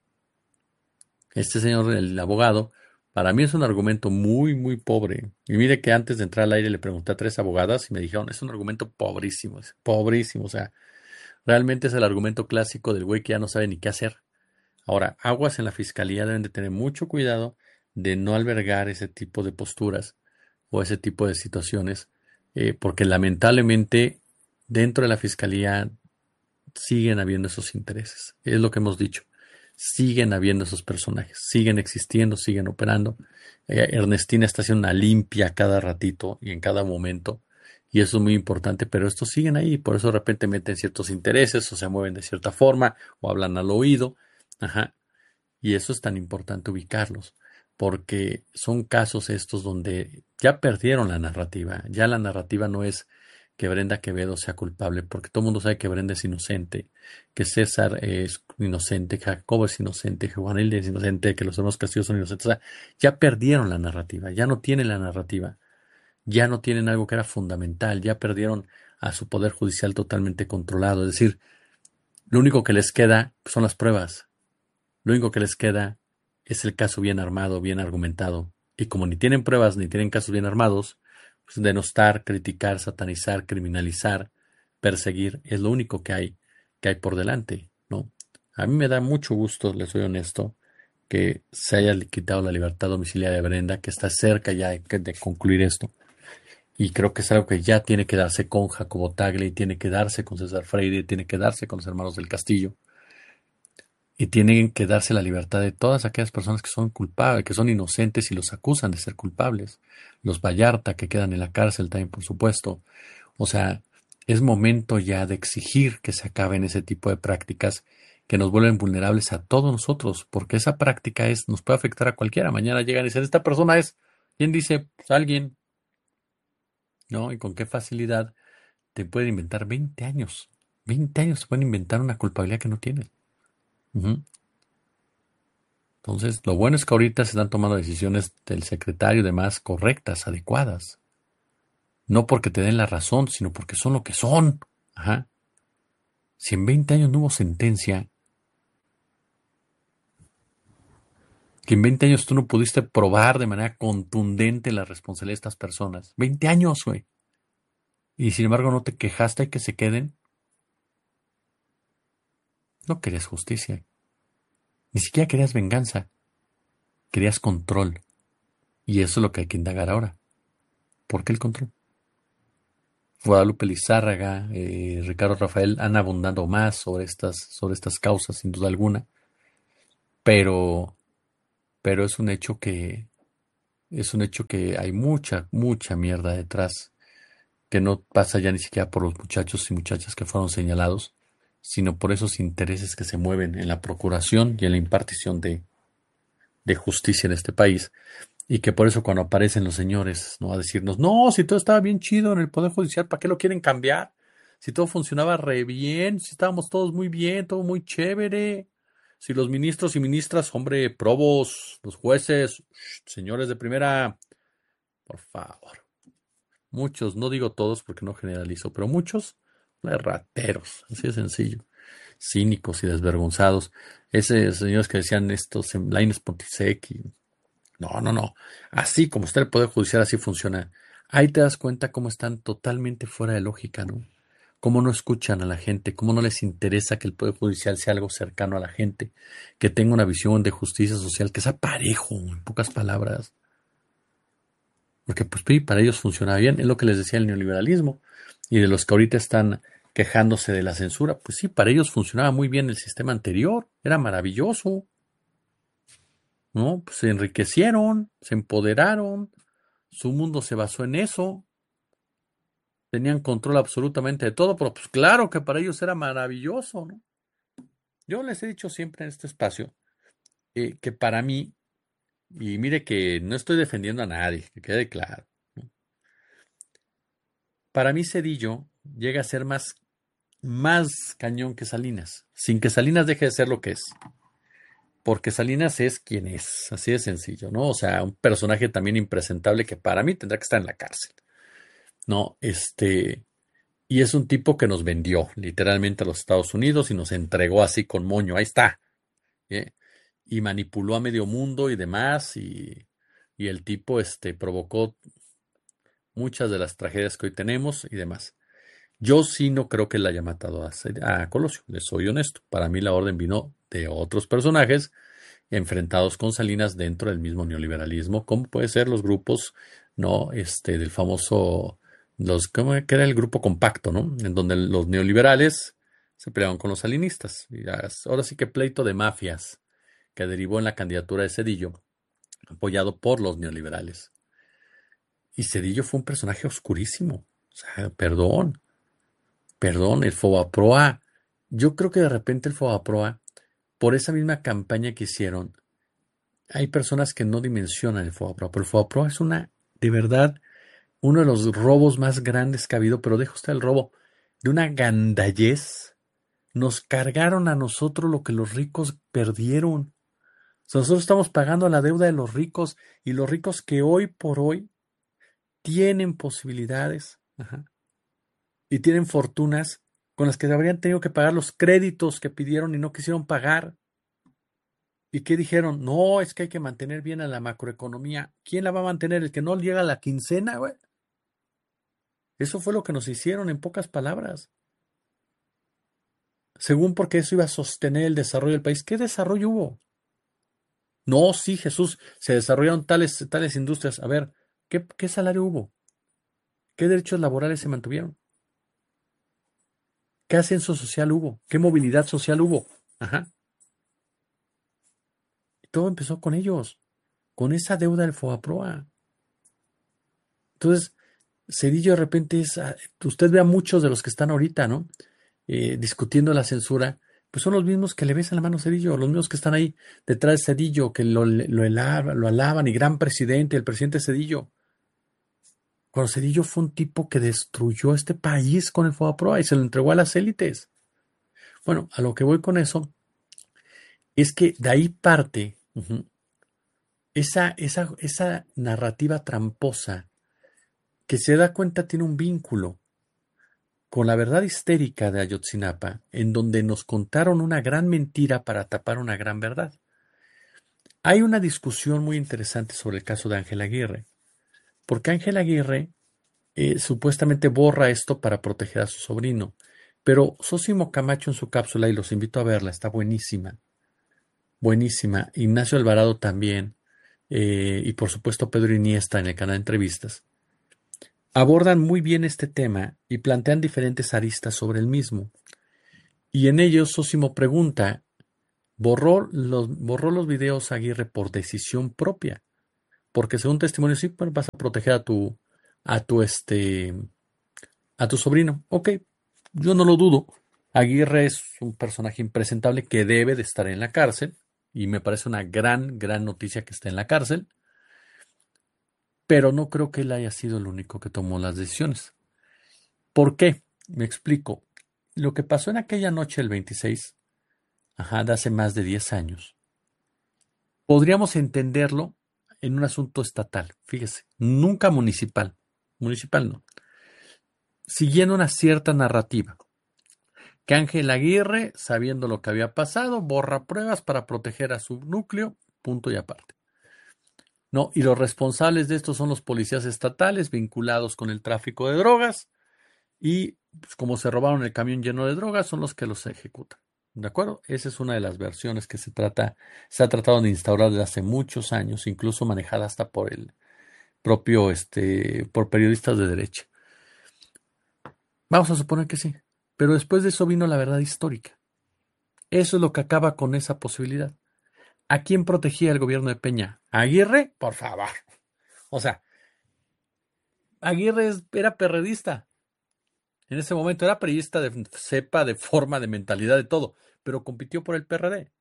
este señor, el abogado, para mí es un argumento muy, muy pobre. Y mire que antes de entrar al aire le pregunté a 3 abogadas y me dijeron, es un argumento pobrísimo, es pobrísimo. O sea, realmente es el argumento clásico del güey que ya no sabe ni qué hacer. Ahora, aguas en la fiscalía deben de tener mucho cuidado de no albergar ese tipo de posturas o ese tipo de situaciones, porque lamentablemente dentro de la fiscalía siguen habiendo esos intereses. Es lo que hemos dicho. Siguen habiendo esos personajes, siguen existiendo, siguen operando. Ernestina está haciendo una limpia cada ratito y en cada momento. Y eso es muy importante, pero estos siguen ahí, por eso de repente meten ciertos intereses o se mueven de cierta forma o hablan al oído. Ajá. Y eso es tan importante ubicarlos, porque son casos estos donde ya perdieron la narrativa. Ya la narrativa no es que Brenda Quevedo sea culpable, porque todo el mundo sabe que Brenda es inocente, que César es inocente, que Jacobo es inocente, que Juan Elde es inocente, que los hermanos Castillo son inocentes. O sea, ya perdieron la narrativa, ya no tienen la narrativa, ya no tienen algo que era fundamental, ya perdieron a su poder judicial totalmente controlado. Es decir, lo único que les queda son las pruebas. Lo único que les queda es el caso bien armado, bien argumentado. Y como ni tienen pruebas ni tienen casos bien armados, pues denostar, criticar, satanizar, criminalizar, perseguir, es lo único que hay por delante, ¿no? A mí me da mucho gusto, les soy honesto, que se haya quitado la libertad domiciliaria de Brenda, que está cerca ya de concluir esto. Y creo que es algo que ya tiene que darse con Jacobo Tagle, tiene que darse con César Freire, tiene que darse con los hermanos del Castillo. Y tienen que darse la libertad de todas aquellas personas que son culpables, que son inocentes y los acusan de ser culpables. Los Vallarta que quedan en la cárcel también, por supuesto. O sea, es momento ya de exigir que se acaben ese tipo de prácticas que nos vuelven vulnerables a todos nosotros, porque esa práctica nos puede afectar a cualquiera. Mañana llegan y dicen, esta persona es, ¿quién dice? Pues alguien, ¿no? Y con qué facilidad te pueden inventar 20 años. 20 años te pueden inventar una culpabilidad que no tienes. Ujú. Entonces, lo bueno es que ahorita se están tomando decisiones del secretario y demás correctas, adecuadas. No porque te den la razón, sino porque son lo que son. Ajá. Si en 20 años no hubo sentencia, que en 20 años tú no pudiste probar de manera contundente la responsabilidad de estas personas. 20 años, güey. Y sin embargo no te quejaste que se queden. No querías justicia. Ni siquiera querías venganza. Querías control. Y eso es lo que hay que indagar ahora. ¿Por qué el control? Guadalupe Lizárraga, Ricardo Rafael han abundado más sobre estas causas, sin duda alguna, pero, pero es un hecho que hay mucha, mucha mierda detrás, que no pasa ya ni siquiera por los muchachos y muchachas que fueron señalados, sino por esos intereses que se mueven en la procuración y en la impartición de justicia en este país. Y que por eso cuando aparecen los señores, ¿no? A decirnos, no, si todo estaba bien chido en el Poder Judicial, ¿para qué lo quieren cambiar? Si todo funcionaba re bien, si estábamos todos muy bien, todo muy chévere. Si los ministros y ministras, hombre, probos, los jueces, señores de primera, por favor. Muchos, no digo todos porque no generalizo, pero muchos, rateros, así de sencillo. Cínicos y desvergonzados. Esos señores que decían estos en Lainez Pontisek. No, no, no. Así como está el Poder Judicial, así funciona. Ahí te das cuenta cómo están totalmente fuera de lógica, ¿no? Cómo no escuchan a la gente, cómo no les interesa que el Poder Judicial sea algo cercano a la gente, que tenga una visión de justicia social, que sea parejo, en pocas palabras. Porque pues sí, para ellos funciona bien, es lo que les decía el neoliberalismo. Y de los que ahorita están quejándose de la censura, pues sí, para ellos funcionaba muy bien el sistema anterior, era maravilloso, ¿no? Pues se enriquecieron, se empoderaron, su mundo se basó en eso, tenían control absolutamente de todo, pero pues claro que para ellos era maravilloso, ¿no? Yo les he dicho siempre en este espacio que para mí, y mire que no estoy defendiendo a nadie, que quede claro, ¿no? Para mí Cedillo llega a ser más cañón que Salinas, sin que Salinas deje de ser lo que es. Porque Salinas es quien es, así de sencillo, ¿no? O sea, un personaje también impresentable que para mí tendrá que estar en la cárcel, ¿no? Y es un tipo que nos vendió literalmente a los Estados Unidos y nos entregó así con moño, ahí está, ¿eh? Y manipuló a medio mundo y demás, y el tipo provocó muchas de las tragedias que hoy tenemos y demás. Yo sí no creo que él haya matado a Colosio, les soy honesto. Para mí la orden vino de otros personajes enfrentados con Salinas dentro del mismo neoliberalismo, como puede ser los grupos, ¿no? Del famoso, que era el grupo compacto, ¿no? En donde los neoliberales se peleaban con los salinistas. Y ahora sí que pleito de mafias que derivó en la candidatura de Cedillo, apoyado por los neoliberales. Y Cedillo fue un personaje oscurísimo. O sea, perdón, el Fobaproa. Yo creo que de repente el Fobaproa, por esa misma campaña que hicieron, hay personas que no dimensionan el FOBAPROA, pero el FOBAPROA es de verdad, uno de los robos más grandes que ha habido, pero deja usted el robo, de una gandallez. Nos cargaron a nosotros lo que los ricos perdieron. O sea, nosotros estamos pagando la deuda de los ricos y los ricos que hoy por hoy tienen posibilidades, ajá, y tienen fortunas con las que habrían tenido que pagar los créditos que pidieron y no quisieron pagar. ¿Y qué dijeron? No, es que hay que mantener bien a la macroeconomía. ¿Quién la va a mantener? ¿El que no llega a la quincena, güey? Eso fue lo que nos hicieron en pocas palabras. Según porque eso iba a sostener el desarrollo del país. ¿Qué desarrollo hubo? No, sí, Jesús, se desarrollaron tales industrias. A ver, ¿qué salario hubo? ¿Qué derechos laborales se mantuvieron? ¿Qué ascenso social hubo? ¿Qué movilidad social hubo? Ajá. Y todo empezó con ellos, con esa deuda del FOBAPROA. Entonces, Cedillo de repente usted ve a muchos de los que están ahorita, ¿no? Discutiendo la censura, pues son los mismos que le besan la mano a Cedillo, los mismos que están ahí detrás de Cedillo, que lo alaban, y gran presidente, el presidente Cedillo. Cuando Cedillo fue un tipo que destruyó este país con el FOBAPROA y se lo entregó a las élites. Bueno, a lo que voy con eso es que de ahí parte esa narrativa tramposa que se da cuenta tiene un vínculo con la verdad histérica de Ayotzinapa, en donde nos contaron una gran mentira para tapar una gran verdad. Hay una discusión muy interesante sobre el caso de Ángel Aguirre, porque Ángel Aguirre supuestamente borra esto para proteger a su sobrino, pero Sósimo Camacho en su cápsula, y los invito a verla, está buenísima, buenísima, Ignacio Alvarado también, y por supuesto Pedro Iniesta en el canal de entrevistas, abordan muy bien este tema y plantean diferentes aristas sobre el mismo. Y en ellos Sósimo pregunta, borró los videos Aguirre por decisión propia, porque según testimonio sí, pues, vas a proteger a tu este, a tu sobrino. Ok, yo no lo dudo. Aguirre es un personaje impresentable que debe de estar en la cárcel y me parece una gran, gran noticia que esté en la cárcel, pero no creo que él haya sido el único que tomó las decisiones. ¿Por qué? Me explico. Lo que pasó en aquella noche el 26, de hace más de 10 años, podríamos entenderlo en un asunto estatal, fíjese, nunca municipal, municipal no, siguiendo una cierta narrativa, que Ángel Aguirre, sabiendo lo que había pasado, borra pruebas para proteger a su núcleo, punto y aparte. No, y los responsables de esto son los policías estatales vinculados con el tráfico de drogas y pues, como se robaron el camión lleno de drogas, son los que los ejecutan. ¿De acuerdo? Esa es una de las versiones que se ha tratado de instaurar desde hace muchos años, incluso manejada hasta por el propio, por periodistas de derecha. Vamos a suponer que sí. Pero después de eso vino la verdad histórica. Eso es lo que acaba con esa posibilidad. ¿A quién protegía el gobierno de Peña? ¿A Aguirre? Por favor. O sea, Aguirre era perredista. En ese momento era periodista de cepa, de forma, de mentalidad, de todo. Pero compitió por el PRD.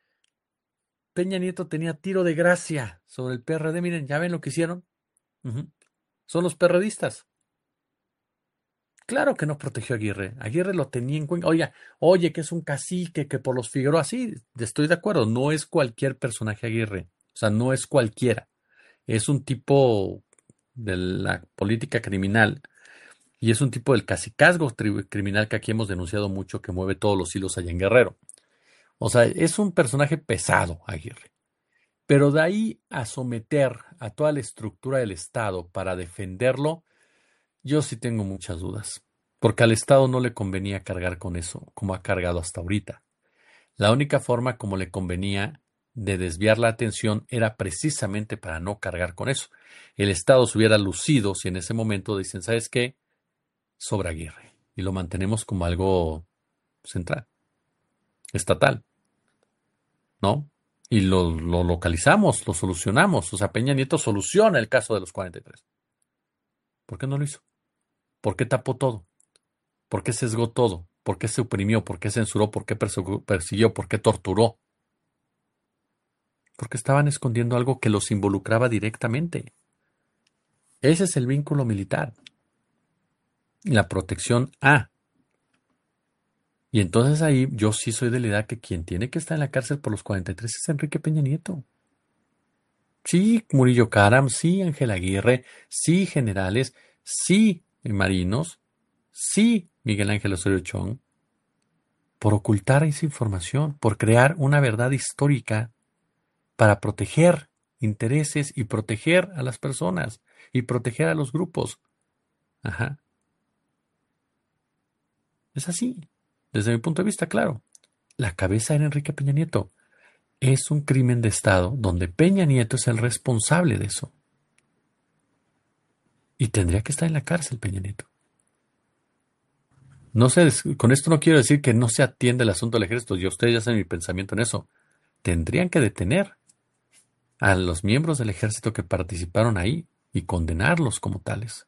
Peña Nieto tenía tiro de gracia sobre el PRD. Miren, ya ven lo que hicieron. Ujú. Son los perredistas. Claro que no protegió a Aguirre. Aguirre lo tenía en cuenta. Oye, que es un cacique, que por los Figueroa, sí, estoy de acuerdo. No es cualquier personaje Aguirre. O sea, no es cualquiera. Es un tipo de la política criminal y es un tipo del cacicazgo criminal que aquí hemos denunciado mucho, que mueve todos los hilos allá en Guerrero. O sea, es un personaje pesado, Aguirre. Pero de ahí a someter a toda la estructura del Estado para defenderlo, yo sí tengo muchas dudas. Porque al Estado no le convenía cargar con eso, como ha cargado hasta ahorita. La única forma como le convenía de desviar la atención era precisamente para no cargar con eso. El Estado se hubiera lucido si en ese momento dicen, ¿sabes qué? Sobra Aguirre. Y lo mantenemos como algo central, estatal, ¿no? Y lo localizamos, lo solucionamos. O sea, Peña Nieto soluciona el caso de los 43. ¿Por qué no lo hizo? ¿Por qué tapó todo? ¿Por qué sesgó todo? ¿Por qué se oprimió? ¿Por qué censuró? ¿Por qué persiguió? ¿Por qué torturó? Porque estaban escondiendo algo que los involucraba directamente. Ese es el vínculo militar. La protección A. Y entonces ahí yo sí soy de la idea que quien tiene que estar en la cárcel por los 43 es Enrique Peña Nieto. Sí, Murillo Karam, sí, Ángel Aguirre, sí, generales, sí, marinos, sí, Miguel Ángel Osorio Chong, por ocultar esa información, por crear una verdad histórica para proteger intereses y proteger a las personas y proteger a los grupos. Ajá. Es así. Desde mi punto de vista, claro. La cabeza era Enrique Peña Nieto. Es un crimen de Estado donde Peña Nieto es el responsable de eso. Y tendría que estar en la cárcel Peña Nieto. No sé, con esto no quiero decir que no se atiende el asunto del ejército. Yo ustedes ya saben mi pensamiento en eso. Tendrían que detener a los miembros del ejército que participaron ahí y condenarlos como tales.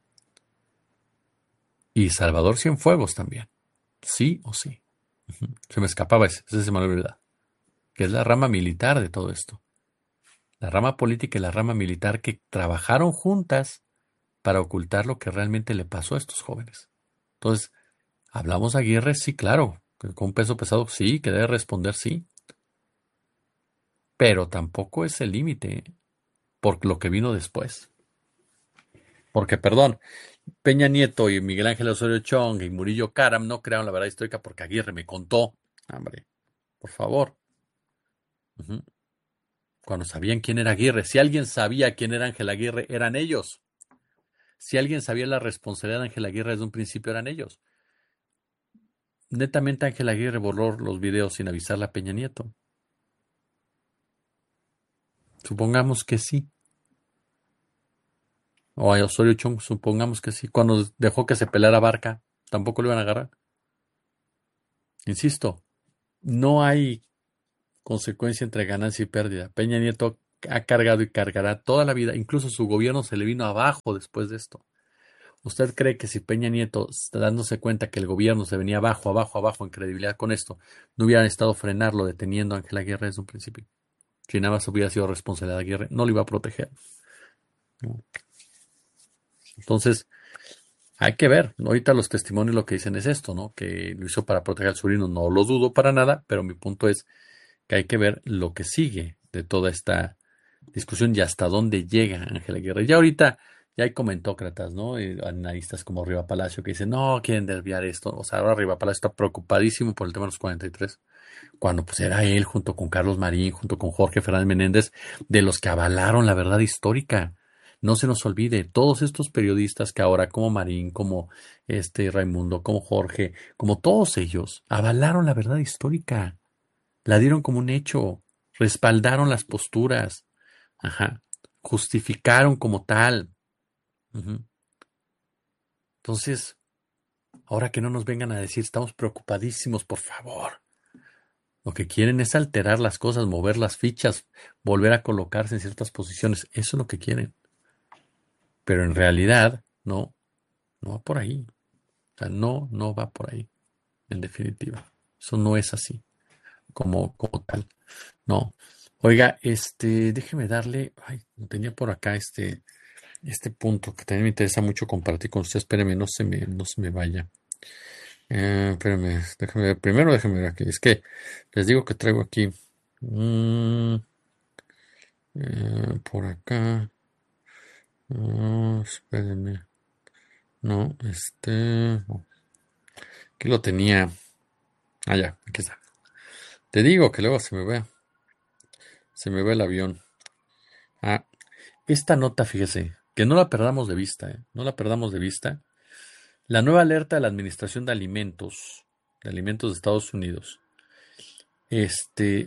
Y Salvador Cienfuegos también. Sí o sí. Se me escapaba ese se me olvidó. Que es la rama militar de todo esto. La rama política y la rama militar que trabajaron juntas para ocultar lo que realmente le pasó a estos jóvenes. Entonces, hablamos de Aguirre, sí, claro, que con un peso pesado, sí, que debe responder, sí, pero tampoco es el límite por lo que vino después. Porque, perdón, Peña Nieto y Miguel Ángel Osorio Chong y Murillo Karam no crearon la verdad histórica porque Aguirre me contó. Hombre, por favor. Ujú. Cuando sabían quién era Aguirre, si alguien sabía quién era Ángel Aguirre, eran ellos. Si alguien sabía la responsabilidad de Ángel Aguirre desde un principio, eran ellos. Netamente Ángel Aguirre borró los videos sin avisarle a Peña Nieto. Supongamos que sí. O a Osorio Chong, supongamos que sí. Cuando dejó que se pelara Barca, tampoco lo iban a agarrar. Insisto, no hay consecuencia entre ganancia y pérdida. Peña Nieto ha cargado y cargará toda la vida, incluso su gobierno se le vino abajo después de esto. ¿Usted cree que si Peña Nieto, dándose cuenta que el gobierno se venía abajo, abajo, abajo en credibilidad con esto, no hubieran estado frenarlo, deteniendo a Ángela Aguirre desde un principio? Si nada más hubiera sido responsabilidad de Aguirre, no lo iba a proteger, ¿no? Entonces, hay que ver. Ahorita los testimonios lo que dicen es esto, ¿no? Que lo hizo para proteger al sobrino. No lo dudo para nada, pero mi punto es que hay que ver lo que sigue de toda esta discusión y hasta dónde llega Ángela Aguirre. Ya ahorita ya hay comentócratas, ¿no? Analistas como Riva Palacio que dicen, no, quieren desviar esto. O sea, ahora Riva Palacio está preocupadísimo por el tema de los 43, cuando pues era él junto con Carlos Marín, junto con Jorge Fernández Menéndez, de los que avalaron la verdad histórica. No se nos olvide, todos estos periodistas que ahora, como Marín, como Raimundo, como Jorge, como todos ellos, avalaron la verdad histórica, la dieron como un hecho, respaldaron las posturas, ajá, justificaron como tal. Ujú. Entonces, ahora que no nos vengan a decir, estamos preocupadísimos, por favor. Lo que quieren es alterar las cosas, mover las fichas, volver a colocarse en ciertas posiciones. Eso es lo que quieren. Pero en realidad, no, no va por ahí. O sea, no, no va por ahí, en definitiva. Eso no es así, como tal. No. Oiga, déjeme darle, ay, tenía por acá este punto que también me interesa mucho compartir con usted. Espéreme, no se me vaya. Espérame, déjame ver. Primero déjame ver aquí. Es que les digo que traigo aquí. mm, por acá. Espérenme. No, aquí lo tenía. Ah, ya, aquí está. Te digo que luego se me ve el avión. Ah, esta nota, fíjese, que no la perdamos de vista, no la perdamos de vista. La nueva alerta de la Administración de Alimentos de Estados Unidos. Este,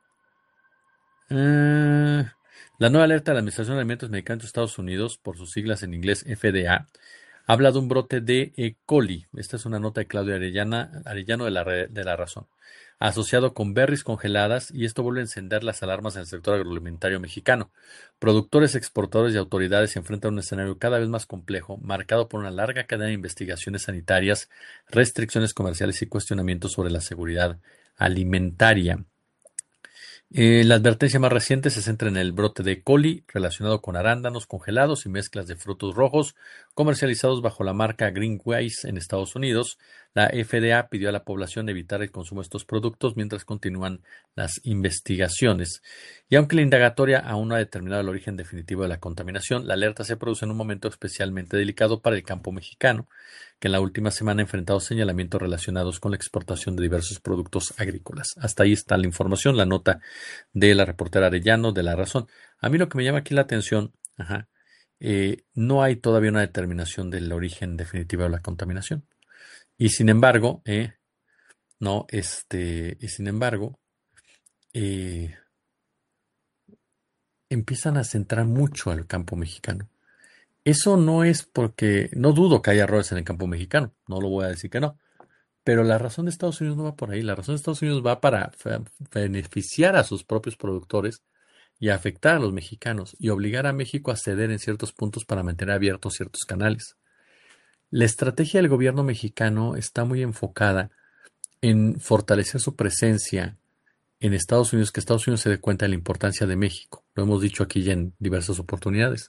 la nueva alerta de la Administración de Alimentos y Medicamentos de Estados Unidos, por sus siglas en inglés FDA, habla de un brote de E. coli. Esta es una nota de Claudio Arellano de La Razón, asociado con berries congeladas, y esto vuelve a encender las alarmas en el sector agroalimentario mexicano. Productores, exportadores y autoridades se enfrentan a un escenario cada vez más complejo, marcado por una larga cadena de investigaciones sanitarias, restricciones comerciales y cuestionamientos sobre la seguridad alimentaria. La advertencia más reciente se centra en el brote de E. coli relacionado con arándanos congelados y mezclas de frutos rojos comercializados bajo la marca Greenwise en Estados Unidos. La FDA pidió a la población evitar el consumo de estos productos mientras continúan las investigaciones. Y aunque la indagatoria aún no ha determinado el origen definitivo de la contaminación, la alerta se produce en un momento especialmente delicado para el campo mexicano, que en la última semana ha enfrentado señalamientos relacionados con la exportación de diversos productos agrícolas. Hasta ahí está la información, la nota de la reportera Arellano de La Razón. A mí lo que me llama aquí la atención, ajá, no hay todavía una determinación del origen definitivo de la contaminación. Y sin embargo, no, y sin embargo, eh, empiezan a centrar mucho al campo mexicano. Eso no es porque, no dudo que haya errores en el campo mexicano, no lo voy a decir que no, pero la razón de Estados Unidos no va por ahí, la razón de Estados Unidos va para beneficiar a sus propios productores y afectar a los mexicanos y obligar a México a ceder en ciertos puntos para mantener abiertos ciertos canales. La estrategia del gobierno mexicano está muy enfocada en fortalecer su presencia en Estados Unidos, que Estados Unidos se dé cuenta de la importancia de México. Lo hemos dicho aquí ya en diversas oportunidades.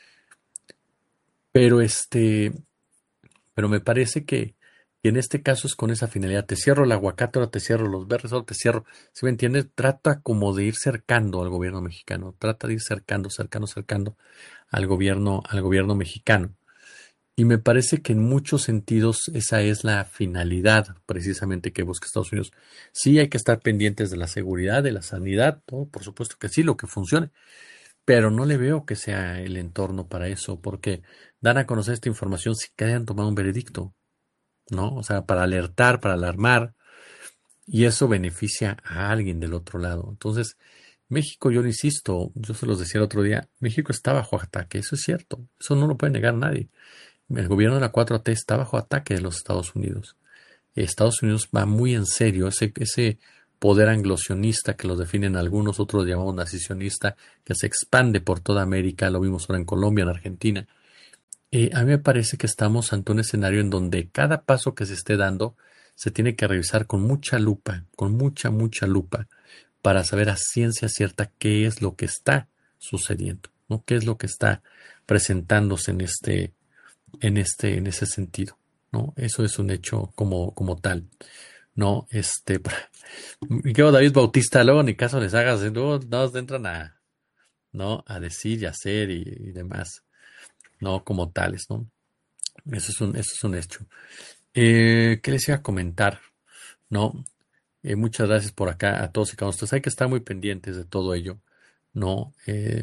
Pero pero me parece que en este caso es con esa finalidad. Te cierro el aguacate, ahora te cierro los berries, ahora te cierro. ¿Sí me entiendes? Trata como de ir cercando al gobierno mexicano. Trata de ir cercando al gobierno mexicano. Y me parece que en muchos sentidos esa es la finalidad precisamente que busca Estados Unidos. Sí hay que estar pendientes de la seguridad, de la sanidad, todo, por supuesto que sí, lo que funcione, pero no le veo que sea el entorno para eso, porque dan a conocer esta información si que hayan tomado un veredicto, ¿no? O sea, para alertar, para alarmar, y eso beneficia a alguien del otro lado. Entonces, México, yo lo insisto, yo se los decía el otro día, México está bajo ataque, eso es cierto, eso no lo puede negar nadie. El gobierno de la 4T está bajo ataque de los Estados Unidos. Estados Unidos va muy en serio, ese poder anglosionista que los definen algunos, otros llamamos nacionista, que se expande por toda América, lo vimos ahora en Colombia, en Argentina. A mí me parece que estamos ante un escenario en donde cada paso que se esté dando se tiene que revisar con mucha lupa, con mucha lupa, para saber a ciencia cierta qué es lo que está sucediendo, ¿no? Qué es lo que está presentándose en ese sentido, ¿no? Eso es un hecho como tal, ¿no? Mi querido David Bautista, luego ni caso les hagas, luego no se entran ¿no? A decir y hacer y demás, ¿no? Como tales, ¿no? Eso es un hecho. ¿Qué les iba a comentar? ¿No? Muchas gracias por acá a todos y cada uno de ustedes. Hay que estar muy pendientes de todo ello, ¿no?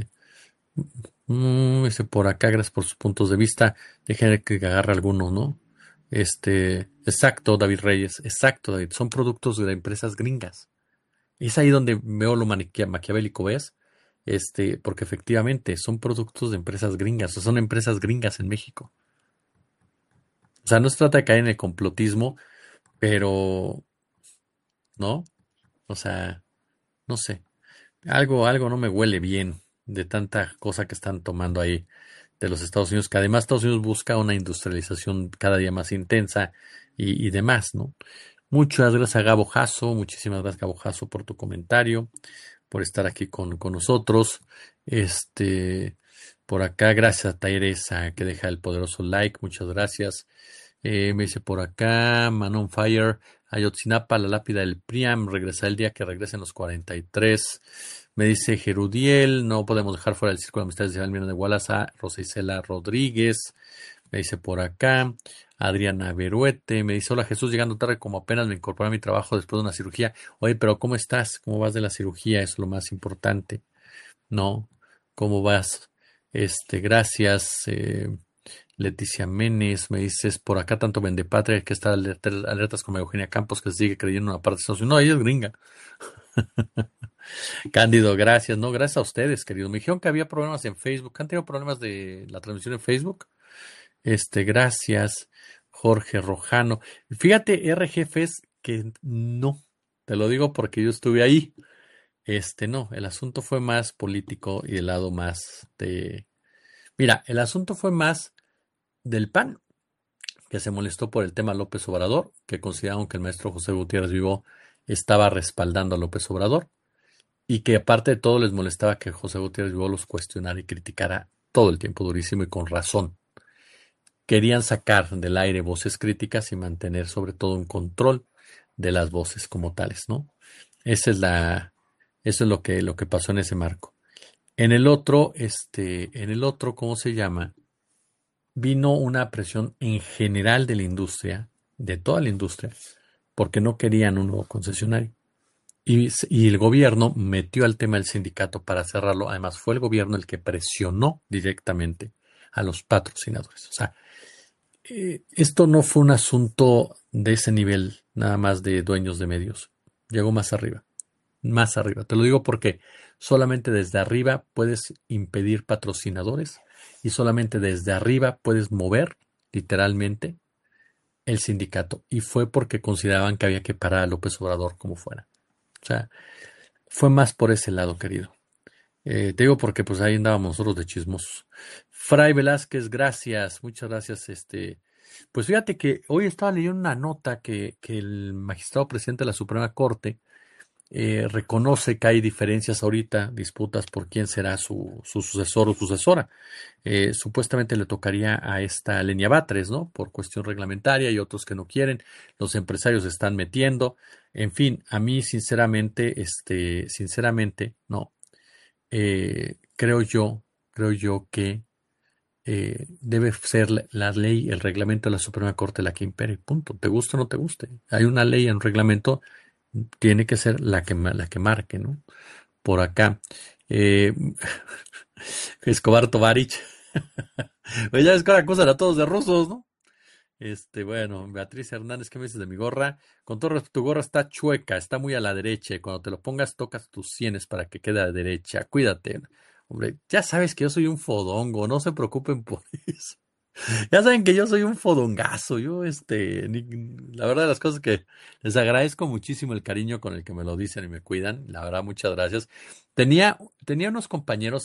Por acá, gracias por sus puntos de vista. Dejen que agarre algunos, ¿no? Exacto, David Reyes, exacto, David. Son productos de empresas gringas. Es ahí donde veo lo maquiavélico, ¿ves? Porque efectivamente son productos de empresas gringas, o son empresas gringas en México. O sea, no se trata de caer en el complotismo, pero, ¿no? O sea, no sé. Algo no me huele bien de tanta cosa que están tomando ahí de los Estados Unidos, que además Estados Unidos busca una industrialización cada día más intensa y demás, ¿no? Muchas gracias a Gabo Jasso, muchísimas gracias Gabo Jasso por tu comentario, por estar aquí con nosotros. Por acá, gracias a Teresa que deja el poderoso like, muchas gracias. Me dice por acá, Manon Fire, Ayotzinapa, la lápida del Priam, regresar el día que regresen los 43. Me dice Gerudiel, no podemos dejar fuera del círculo de amistades de Almirón de Wallace a Rosa Isela Rodríguez. Me dice por acá, Adriana Beruete, me dice, hola Jesús, llegando tarde como apenas me incorporé a mi trabajo después de una cirugía. Oye, pero ¿cómo estás? ¿Cómo vas de la cirugía? Eso es lo más importante, ¿no? ¿Cómo vas? Gracias. Leticia Menes, me dices, por acá tanto Vendepatria que está alertas como Eugenia Campos que se sigue creyendo en una parte de Estados Unidos. No, ella es gringa. Cándido, gracias. No, gracias a ustedes, queridos. Me dijeron que había problemas en Facebook. ¿Han tenido problemas de la transmisión en Facebook? Gracias, Jorge Rojano. Fíjate, RGFs, que no. Te lo digo porque yo estuve ahí. No, el asunto fue más político y del lado más de... Mira, el asunto fue más del PAN, que se molestó por el tema López Obrador, que consideraron que el maestro José Gutiérrez Vivo estaba respaldando a López Obrador y que aparte de todo les molestaba que José Gutiérrez Vivo los cuestionara y criticara todo el tiempo durísimo y con razón. Querían sacar del aire voces críticas y mantener sobre todo un control de las voces como tales, ¿no? Esa es eso es lo que pasó en ese marco. En el otro, ¿cómo se llama? Vino una presión en general de la industria, de toda la industria, porque no querían un nuevo concesionario. Y el gobierno metió al tema del sindicato para cerrarlo. Además, fue el gobierno el que presionó directamente a los patrocinadores. O sea, esto no fue un asunto de ese nivel, nada más de dueños de medios. Llegó más arriba, más arriba. Te lo digo porque solamente desde arriba puedes impedir patrocinadores y solamente desde arriba puedes mover, literalmente, el sindicato. Y fue porque consideraban que había que parar a López Obrador como fuera. O sea, fue más por ese lado, querido. Te digo porque pues ahí andábamos nosotros de chismosos. Fray Velázquez, gracias, muchas gracias. Pues fíjate que hoy estaba leyendo una nota que el magistrado presidente de la Suprema Corte reconoce que hay diferencias ahorita, disputas por quién será su sucesor o sucesora. Supuestamente le tocaría a esta Lenia Batres, ¿no? Por cuestión reglamentaria y otros que no quieren. Los empresarios se están metiendo. En fin, a mí sinceramente, no. Creo yo que debe ser la ley, el reglamento de la Suprema Corte la que impere, punto. Te guste o no te guste. Hay una ley en reglamento, tiene que ser la que marque, ¿no? Por acá. Eh, Escobar Tovarich. Pues ya es que ahora acusan a todos de rusos, ¿no? Bueno, Beatriz Hernández, ¿qué me dices de mi gorra? Con todo respeto, tu gorra está chueca, está muy a la derecha y cuando te lo pongas tocas tus sienes para que quede a la derecha. Cuídate. Hombre, ya sabes que yo soy un fodongo, no se preocupen por eso. Ya saben que yo soy un fodongazo. Yo, la verdad de las cosas que les agradezco muchísimo el cariño con el que me lo dicen y me cuidan. La verdad, muchas gracias. Tenía unos compañeros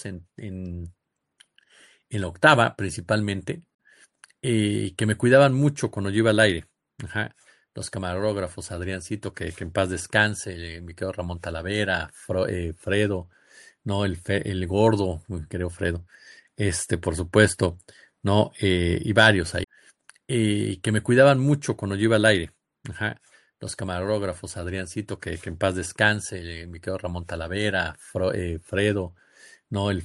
en la octava, principalmente, que me cuidaban mucho cuando yo iba al aire. Ajá. Los camarógrafos, Adriancito, que en paz descanse, mi querido Ramón Talavera, Fredo, no, el gordo, mi querido Fredo, por supuesto, no, y varios ahí, que me cuidaban mucho cuando yo iba al aire. Ajá. Los camarógrafos, Adriancito, que en paz descanse, mi querido Ramón Talavera, Fredo, no,